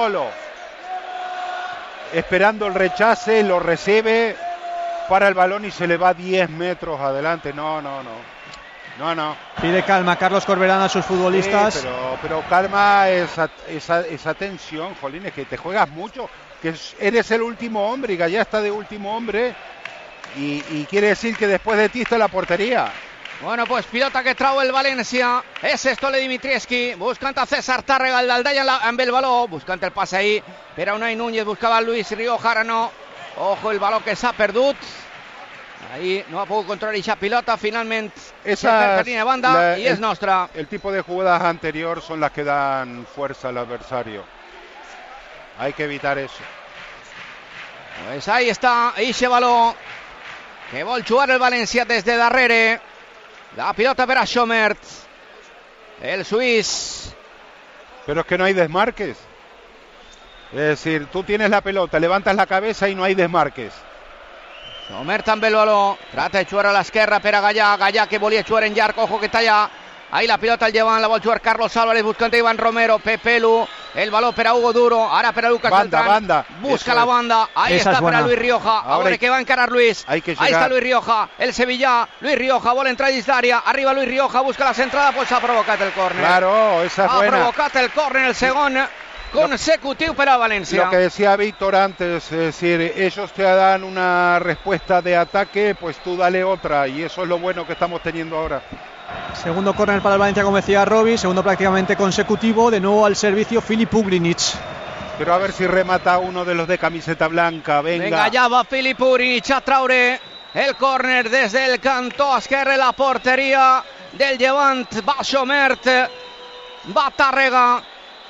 Esperando el rechace, lo recibe. Para el balón y se le va 10 metros adelante. No. Pide calma Carlos Corberán a sus futbolistas. Sí, pero calma esa tensión, Jolín, es que te juegas mucho, que eres el último hombre y Gallá está de último hombre y quiere decir que después de ti está la portería. Bueno, pues pilota que trau el València. És Stole Dimitrievski, buscant a César Tàrrega, el d'Aldalla amb el baló, buscant el passe ahí per a Unai Núñez, buscava Luis Rioja, ara no. Ojo el baló que s'ha perdut. Ahí no ha pogut controlar esa pilota, finalment esa línea de banda y es nostra. El tipo de jugadas anterior son las que dan fuerza al adversario. Hay que evitar eso. Pues ahí está, ese baló que vol jugar el València desde darrere. La pilota per a Somert, el suís. Pero es que no hay desmarques. Es decir, tú tienes la pelota, levantas la cabeza y no hay desmarques. Somert amb el baló, trata de jugar a l'esquerra per a Gallà que volia jugar en llarg, ojo que està allà, ahí la pilota al Llevant, la vol jugar Carlos Álvarez buscant a Iván Romero, Pepe Lu, el baló per a Hugo Duro, ara per a Lucas Beltrán, busca la banda, ahí está per a Luis Rioja, a veure que va a encarar Luis, ahí está Luis Rioja, el Sevillà, Luis Rioja vol entrar dins d'àrea, arriba Luis Rioja, busca la centrada, pues ha provocat el córner. Claro, esa es buena. Ha provocat el córner, el segon consecutiu per al València. Lo que decía Víctor antes, es decir, ellos te dan una respuesta de ataque, pues tú dale otra, y eso es lo bueno que estamos teniendo ahora. Segundo córner para el Valencia, como decía Robbie, segundo prácticamente consecutivo, de nuevo al servicio Filip Ugrinic. Pero a ver si remata uno de los de camiseta blanca, venga. Allà va Filip Ugrinic a traure el córner des del cantó esquerre, la porteria del Llevant, va Xomert, va Tàrrega.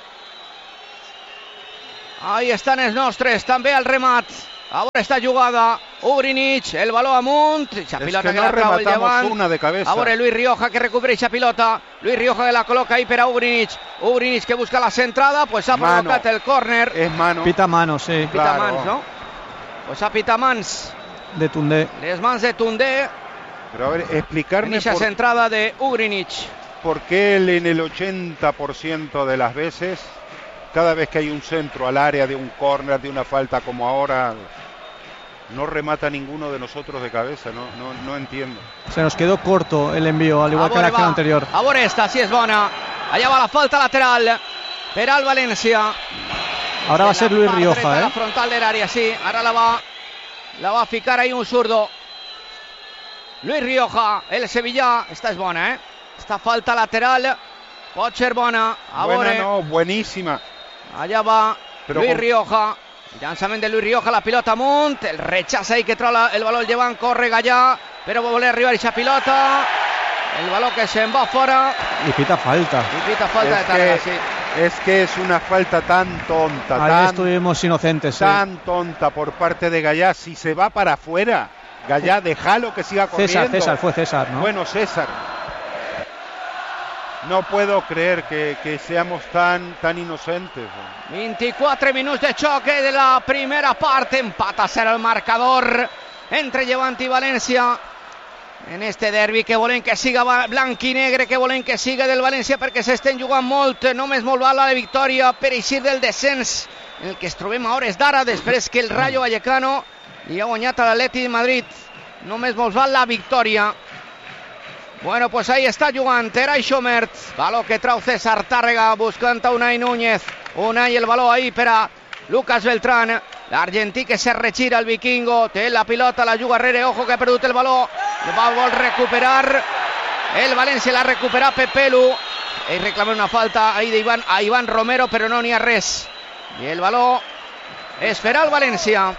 Ahí estan els nostres, també el remat. A veure esta jugada, Ugrinic, el baló amunt, es que no rematamos una de cabeza. A veure Luis Rioja que recupera esa pilota, Luis Rioja que la coloca ahí per a Ugrinic, Ugrinic que busca la centrada, pues ha provocat el córner. Es mano. Pita mano, sí. Pita Claro. mans, no? Pues ha pita mans. De Tundé. Les mans de Tundé. Pero a ver, explicarme En esa centrada de Ugrinic. por qué él en el 80% de las veces, cada vez que hay un centro al área de un córner, de una falta como ahora, no remata ninguno de nosotros de cabeza, no entiendo. Se nos quedó corto el envío, al igual que la acción anterior. A veure esta, si és bona. Allà va la falta lateral per al València. Ahora va a ser Luis Rioja, La frontal del área, sí. Ahora la va a ficar ahí un zurdo. Luis Rioja, el sevillà. Esta és bona, Esta falta lateral pot ser bona. A Buena, veure. no, buenísima. Allà va Però Luis com- Rioja. Llançament de Luis Rioja, la pilota amunt. El rechaça ahí que trau el baló el Llevant. Corre Gallà, però va voler arribar aquesta pilota. El baló que se'n va fora. Y pita falta. Y pita falta de Tàrrega, sí. Es que es una falta tan tonta, Ahí estuvimos inocentes, sí. tan tonta por parte de Gallá. Si se va para afuera, Gallá, déjalo que siga corriendo. César, fue César, ¿no? Bueno, César. No puedo creer que seamos tan inocentes. 24 minuts de xoque de la primera part. Empata a 0 el marcador entre Llevant i València en este derbi que volem que siga blanc i negre, que volem que siga del València perquè s'estan jugant molt, només molt val la victòria per eixir del descens en el que es trobem a hores d'ara, després que el Rayo Vallecano li ha guanyat a l'Atlètic de Madrid. Només molt val la victòria. Bueno, pues ahí está jugant Eray Xomert, baló que trau César Tàrrega buscant a Unai Núñez. Unai el baló ahí per a Lucas Beltrán, l'argentí que se retira el vikingo, té la pilota, la juga Herrera, ojo que ha perdut el baló, vol recuperar el València, l'ha recuperat Pepelu, i reclama una falta ahí a Iván Romero, però no n'hi ha res, i el baló és per al València.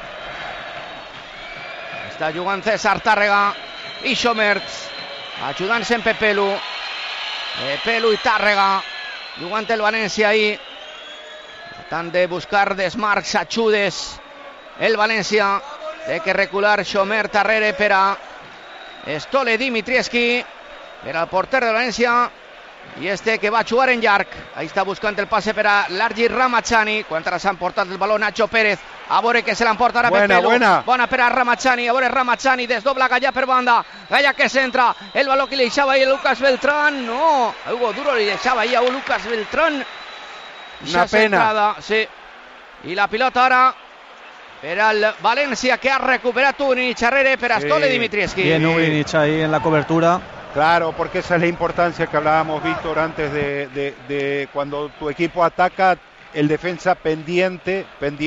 Està jugant César Tàrrega i Xomert, ajudant-se en Pepelu i Tàrrega, jugant el València ahí, tratant de buscar desmarcs, ajudes el València, té que recular Xomert darrere per a Stole Dimitrievski, per al porter de València, i este que va jugar en llarg. Ahí està buscant el passe per a Largi Ramachani, quan ara s'ha emportat el baló Nacho Pérez, a veure que se l'emporta ara Pepelu, bona per a Ramachani, a veure Ramachani, desdobla Gallà per banda, Gallà que centra, el baló que li deixava ahí a Lucas Beltrán, no, a Hugo Duro li deixava ahí a Lucas Beltrán, una pena. Centrada, sí. I la pilota ara per al València, que ha recuperat Ugrinic Herrera per a Stole Dimitrievski. Bien Ugrinic ahí en la cobertura. Claro, porque esa es la importancia que hablábamos, Víctor, antes de cuando tu equipo ataca, el defensa pendiente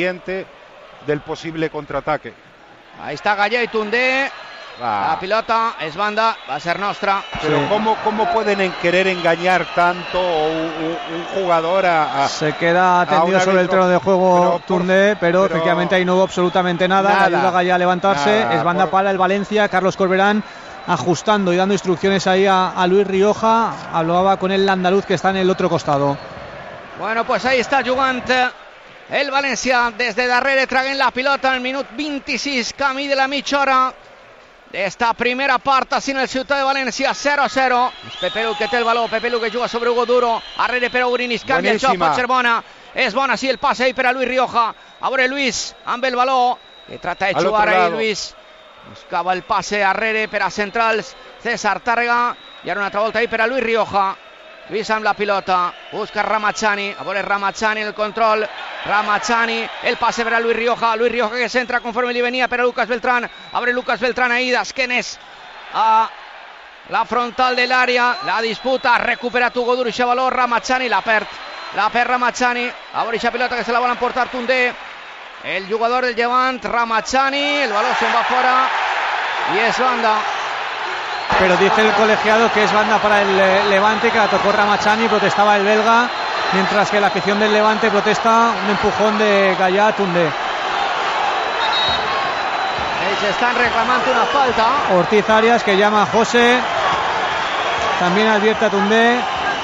del posible contraataque. Ahí está Gallà i Tundé. La pilota es banda, va a ser nostra. Pero sí. ¿Cómo pueden querer engañar tanto un jugador se queda tendido sobre el terreno de juego Tundé, pero efectivamente ahí no hubo absolutamente nada. Ayuda a Gallà a levantarse, es banda para el Valencia. Carlos Corberán ajustando y dando instrucciones ahí a Luis Rioja. Hablaba con el andaluz que está en el otro costado. Bueno, pues ahí está jugant el València des de darrere, traguent la pilota en el minut 26, camí de la mitja hora d'esta primera part així en el Ciutat de València. 0-0. És Pepelu que té el baló, Pepelu que juga sobre Hugo Duro, arrere per a Ugrinic, canvia el joc, pot ser bona, és bona, sí, el passe ahí per a Luis Rioja, a veure Luis amb el baló, que trata de jugar ahí Luis, buscava el passe arrere per a centrals, César Tàrrega, i ara una altra volta ahí per a Luis Rioja. Luis amb la pilota, busca Ramachani, a veure Ramachani el control, Ramachani, el passe per a Luis Rioja que centra conforme li venia per a Lucas Beltrán, a veure Lucas Beltrán ahí d'esquenes a la frontal de l'àrea, la disputa, ha recuperat Hugo Duro i Xavaló, Ramachani la perd la per Ramachani, a Borisha pilota que se la van a emportar Tundé, el jugador del Levant, Ramachani, el balón se va fuera y es banda. Pero dice el colegiado que es banda para el Levante, que la tocó Ramachani, protestaba el belga, mientras que la afición del Levante protesta un empujón de Gallá a Tundé. Se están reclamando una falta. Ortiz Arias, que llama a José, también advierte a Tundé.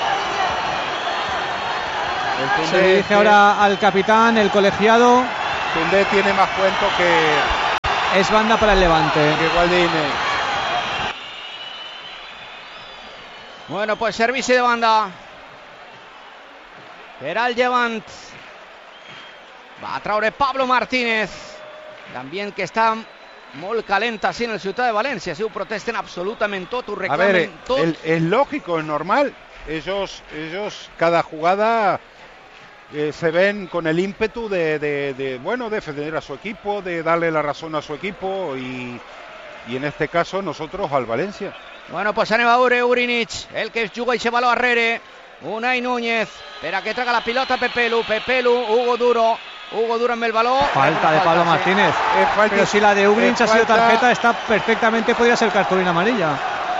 Se dirige ahora al capitán, el colegiado. Tundé tiene más cuento que... Es banda para el Levante. Que Gualdini. Bueno, pues servicio de banda. Era el Levant. Va a traure Pablo Martínez. También que està molt calent així en el Ciutat de València. Si ho protesten absolutament tot, ho reclamen tot. Es lógico, es normal. Ellos cada jugada se ven con el ímpetu de defender a su equipo, de darle la razón a su equipo y en este caso nosotros al Valencia. Bueno, pues anem a veure Urinic, el que juga i se baló arrere. Unai Núñez, per a que traga la pilota Pepelu, Hugo Duro amb el baló. Falta de Pablo Martínez. Pero si la de Urinic ha sido tarjeta, está perfectamente, podría ser cartulina amarilla.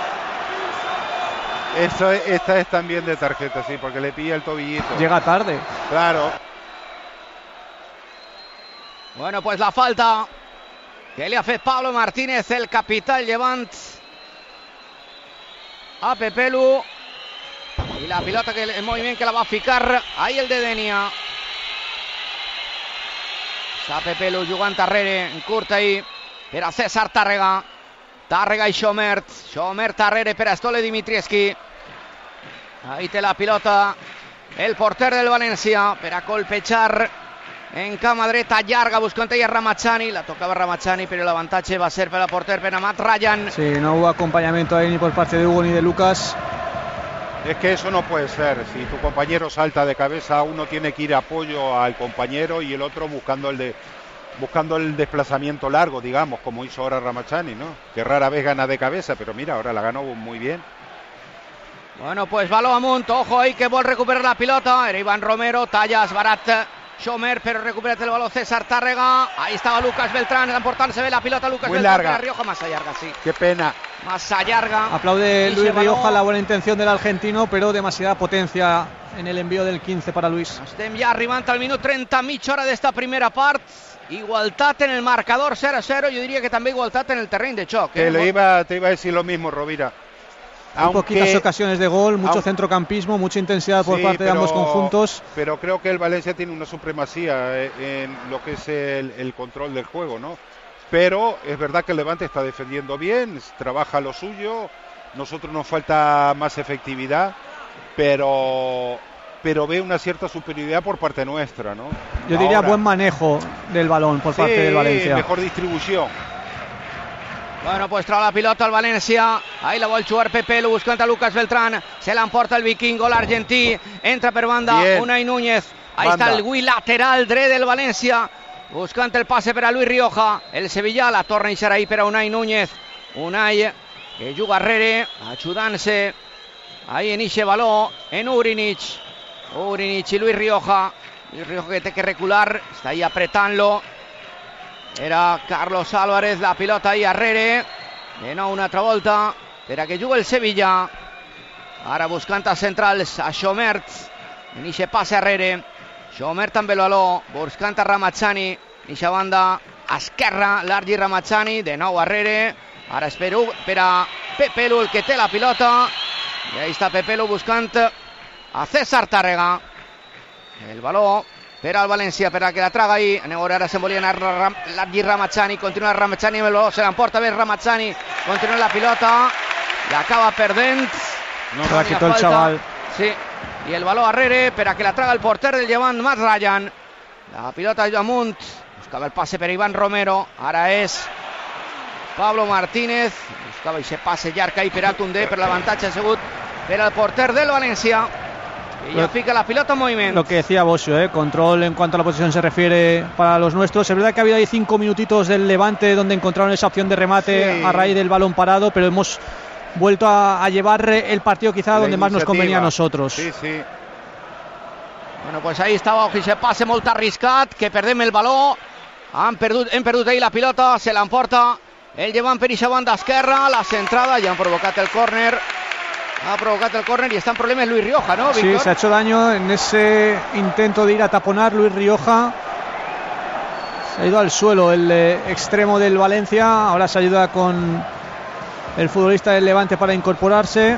Esta es también de tarjeta, sí, porque le pilla el tobillito. Llega tarde. Claro. Bueno, pues la falta que le ha fet Pablo Martínez, el capitán Llevant, a Pepelu. Y la pilota, que el movimiento que la va a ficar ahí el de Denia. Està Pepelu jugant darrere, en curt ahí, per a César Tàrrega. Tàrrega i Xomert darrere per a Stole Dimitrievski. Ahí té la pilota el porter del València per a colpejar en cama dreta llarga, buscant ella Ramachani. La tocava Ramachani, però l'avantatge va ser per al porter, per a Matt Ryan. Sí, no hubo acompañamiento ahí ni por parte de Hugo ni de Lucas. Es que eso no puede ser. Si tu compañero salta de cabeza, uno tiene que ir a apoyo al compañero y el otro buscando el desplazamiento largo, digamos, como hizo ahora Ramachani, ¿no? Que rara vez gana de cabeza, pero mira, ahora la ganó muy bien. Bueno, pues baló amunt, ojo ahí que vol recuperar la pilota. Era Iván Romero, tallas, barat, Xomer, pero recupera el balón César Tàrrega. Ahí estaba Lucas Beltrán, emportant-se bé la pilota Lucas muy Beltrán. Larga. Rioja, massa llarga, sí. Qué pena. Massa llarga. Aplaude Luis Rioja la buena intención del argentino, pero demasiada potencia en el envío del 15 para Luis. Estem ja arribant al minut 30, mitja hora d'esta primera part. Igualtat en el marcador 0-0, yo diría que també igualtat en el terreny de xoc. Te iba a decir lo mismo, Rovira. Muy poquitas ocasiones de gol, mucho centrocampismo, mucha intensidad por parte de ambos conjuntos. Pero creo que el Valencia tiene una supremacía en lo que es el control del juego, ¿no? Pero es verdad que el Levante está defendiendo bien, trabaja lo suyo, nosotros nos falta más efectividad, pero ve una cierta superioridad por parte nuestra, ¿no? Yo diría buen manejo del balón por parte del Valencia. Mejor distribución. Bueno, pues trae la pilota al València. Ahí la vol jugar Pepelu, buscant a Lucas Beltrán. Se l'emporta el vikingo, l'argentí. Entra per banda Unai Núñez. Ahí está el Gui lateral dret del València, buscant el passe per a Luis Rioja. El Sevilla la torna a deixar ahí per a Unai Núñez. Unai que juga arrere, ajudant-se ahí en ixe baló en Urinic i Luis Rioja. Luis Rioja que té que recular, està ahí apretant-lo. Era Carlos Álvarez, la pilota ahí arrere. De nou una altra volta per a que juga el Sevilla. Ara buscant a centrals a Xomert. En ixe passe arrere. Xomert amb el baló, buscant a Ramachani. En ixa banda esquerra, Largi Ramachani. De nou arrere. Ara és per a Pepelu, el que té la pilota. I ahí està Pepelu buscant a César Tàrrega. El baló per al València, per a que la traga ahí. Ara se'n volia anar Largi Ramachani. Continua Ramachani amb el baló, se l'emporta bé Ramachani. Continua la pilota, l'acaba perdent. Se la quitó el chaval. Sí, i el baló arrere per a que la traga el porter del Llevant, Matt Ryan. La pilota amunt, buscava el passe per Iván Romero. Ara és Pablo Martínez, buscava aquest passe llarg ahí per a Tundé, per l'avantatge ha sigut per al porter del València. Y ya pica la pilota en movimiento. Lo que decía Bosio, control en cuanto a la posición se refiere para los nuestros. Es verdad que ha habido ahí 5 minutitos del Levante donde encontraron esa opción de remate a raíz del balón parado, pero hemos vuelto a llevar el partido quizá donde más nos convenía a nosotros. Sí, sí. Bueno, pues ahí estava Ojo, se passe molt arriscat, que perdem el baló. Hem perdut ahir la pilota, se l'emporta el Llevant per eixa banda esquerra, la centrada, ya han provocat el córner. Ha provocado el córner y está en problemas Luis Rioja, ¿no, Víctor? Sí, se ha hecho daño en ese intento de ir a taponar Luis Rioja. Se ha ido al suelo el extremo del Valencia. Ahora se ayuda con el futbolista del Levante para incorporarse.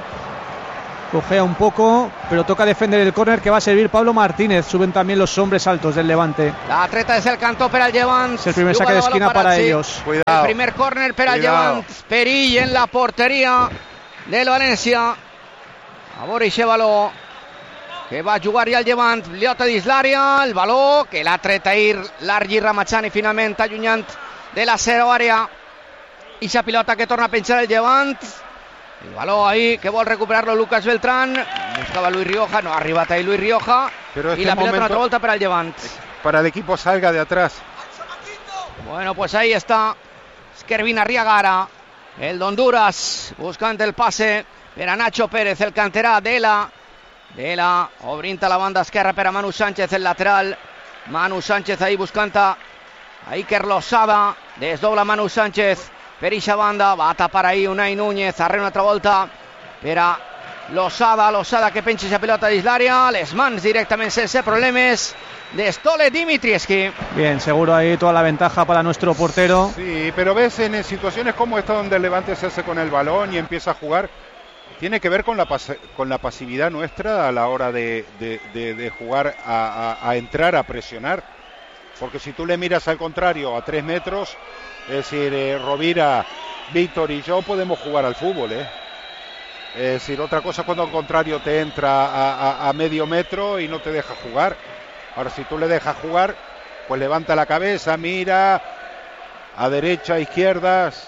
Cojea un poco, pero toca defender el córner que va a servir Pablo Martínez. Suben también los hombres altos del Levante. La treta es el cantó per al Llevant. Es el primer saque de esquina para ellos. Cuidado. El primer córner per al Llevant. Perill en la portería del Valencia. A veure eixe baló que va jugar ja el Llevant, pilota dins l'àrea, el baló que l'ha tret ahir l'Argi Ramachani, finalment allunyant de la seva àrea. Eixa pilota que torna a penjar el Llevant, el baló ahí que vol recuperar-lo Lucas Beltrán, buscava Luis Rioja, no ha arribat ahí Luis Rioja, y la pilota una altra volta per al Llevant. Para el equipo salga de atrás. Bueno, pues ahí está Kervin Arriagara, el d'Honduras, buscant el pase per a Nacho Pérez, el canterà Dela obrint a la banda esquerra per a Manu Sánchez, el lateral. Manu Sánchez ahí buscant a Iker Losada, desdobla Manu Sánchez per eixa banda, va a tapar ahí Unai Núñez, arrere una altra volta per a Losada que penja esa pelota dins l'àrea, les mans directament sense problemes de Stole Dimitrievski. Bien, seguro ahí toda la ventaja para nuestro portero. Sí, pero ves en situaciones como esta donde el Levante se hace con el balón y empieza a jugar, tiene que ver con la pasividad nuestra a la hora de jugar a entrar, a presionar. Porque si tú le miras al contrario a 3 metros, es decir, Rovira, Víctor y yo podemos jugar al fútbol, ¿eh? Es decir, otra cosa cuando al contrario te entra a medio metro y no te deja jugar. Ahora, si tú le dejas jugar, pues levanta la cabeza, mira a derecha, a izquierdas.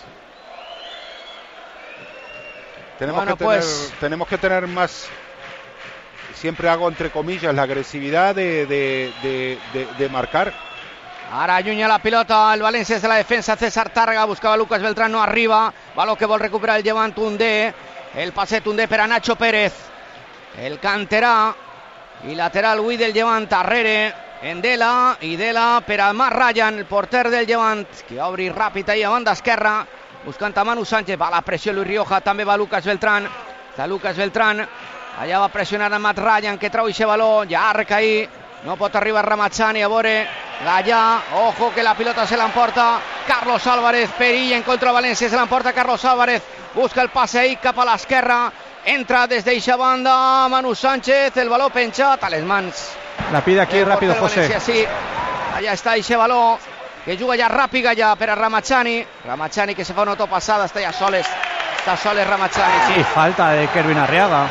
Tenemos que tener más, siempre hago entre comillas, la agresividad de marcar. Ara allunya la pilota el València de la defensa, César Tàrrega, buscava Lucas Beltrán, no arriba, baló que vol recuperar el Llevant, Tundé, el passe Tundé per a Nacho Pérez, el canterà i lateral avui del Llevant, darrere en Dela, i Dela per a Marc Ryan, el porter del Llevant, que va obrir ràpid ahí a banda esquerra, buscant a Manu Sánchez, va la pressió Luis Rioja, també va Lucas Beltrán, està Lucas Beltrán, allà va pressionar a Matt Ryan, que trau eixe baló, llarg ahí, no pot arribar Ramachani, a veure, Gallà, ojo que la pilota se l'emporta Carlos Álvarez, perill en contra de València, se l'emporta Carlos Álvarez, busca el passe ahí cap a l'esquerra, entra des d'eixa banda Manu Sánchez, el baló penjat a les mans. La pide aquí rápido José. València, sí, allà està eixe baló, que juga ja ràpid Gallà per a Ramachani, Ramachani que se fa una autopassada, està ja soles, Ramachani. Sí, falta de Kervin Arriaga.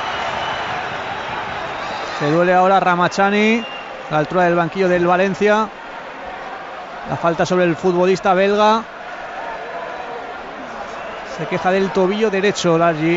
Se duele ahora Ramachani, a la altura del banquillo del Valencia. La falta sobre el futbolista belga. Se queja del tobillo derecho Largi.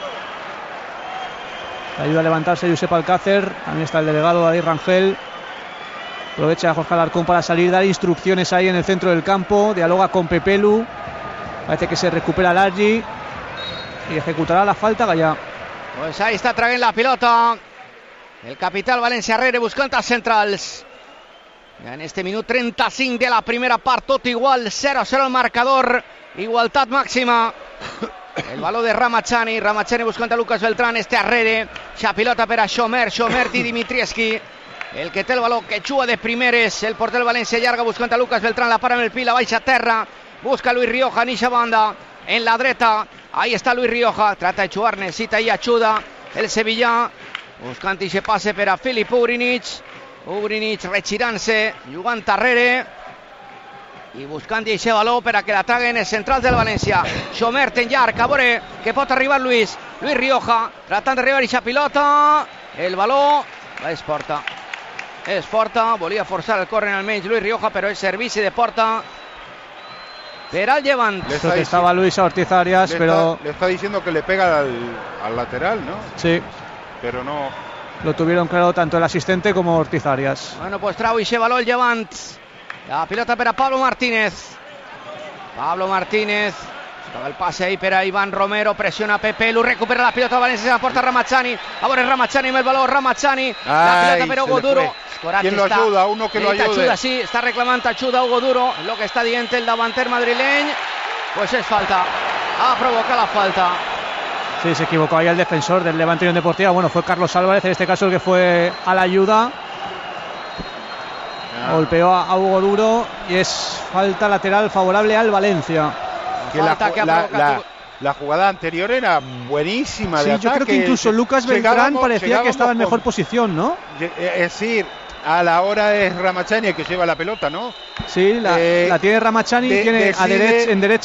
Le ayuda a levantarse Josep Alcácer. También está el delegado David Rangel. Aprovecha a Jorge Alarcón para salir, dar instrucciones ahí en el centro del campo. Dialoga con Pepelu. Parece que se recupera Largi y ejecutará la falta Gallà. Pues ahí está traient la pilota el capital València Rere buscant els centrals. En este minut 35 de la primera part, tot igual, 0-0 el marcador, igualtat màxima. El baló de Ramachani buscant a Lucas Beltrán, este arrere, xa pilota per a Xomer i Dimitrievski, el que té el baló, que juga de primeres, el porter del València llarga buscant a Lucas Beltrán, la para amb el pi, la baixa a terra, busca Luis Rioja en eixa banda, en la dreta, ahí está Luis Rioja, trata de jugar, necesita ahí ajuda, el sevillà, buscant eixe passe per a Filip Ugrinic retirant-se, jugant darrere i buscant eixe baló per a que la traguen els centrals del València. Xomert en llarg, a veure que pot arribar Luis Rioja, tratant d'arribar eixa pilota, el baló és porta, volia forçar el córner almenys Luis Rioja, però és servici de porta per al Llevant. Estaba Luis Ortiz Arias, pero le está diciendo que le pega al lateral, ¿no? Sí. Pero no. Lo tuvieron claro tanto el asistente como Ortiz Arias. Bueno, pues trau eixe baló el Llevant. La pilota per a Pablo Martínez. El pase ahí per a Iván Romero, pressiona Pepe Lu, recupera la pilota València, se la porta Ramazani, a veure Ramazani amb el valor, Ramazani, la pilota per Hugo Duro. ¿Quién lo ayuda? Uno que lo ayude. Ajuda, sí, està reclamant ajuda Hugo Duro, lo que està dient el davanter madrileny, pues es falta, ha provocado la falta. Sí, se equivocó ahí el defensor del Levante Unión Deportiva, bueno, fue Carlos Álvarez, en este caso el que fue a la ayuda. Golpeó a Hugo Duro y es falta lateral favorable al Valencia. Que la jugada anterior era buenísima. Sí, de yo ataque. creo que incluso Lucas Beltrán parecía que estaba en mejor posición, ¿no? Es decir, a la hora es Ramazani el que lleva la pelota, ¿no? Sí, la tiene Ramazani, tiene en derecha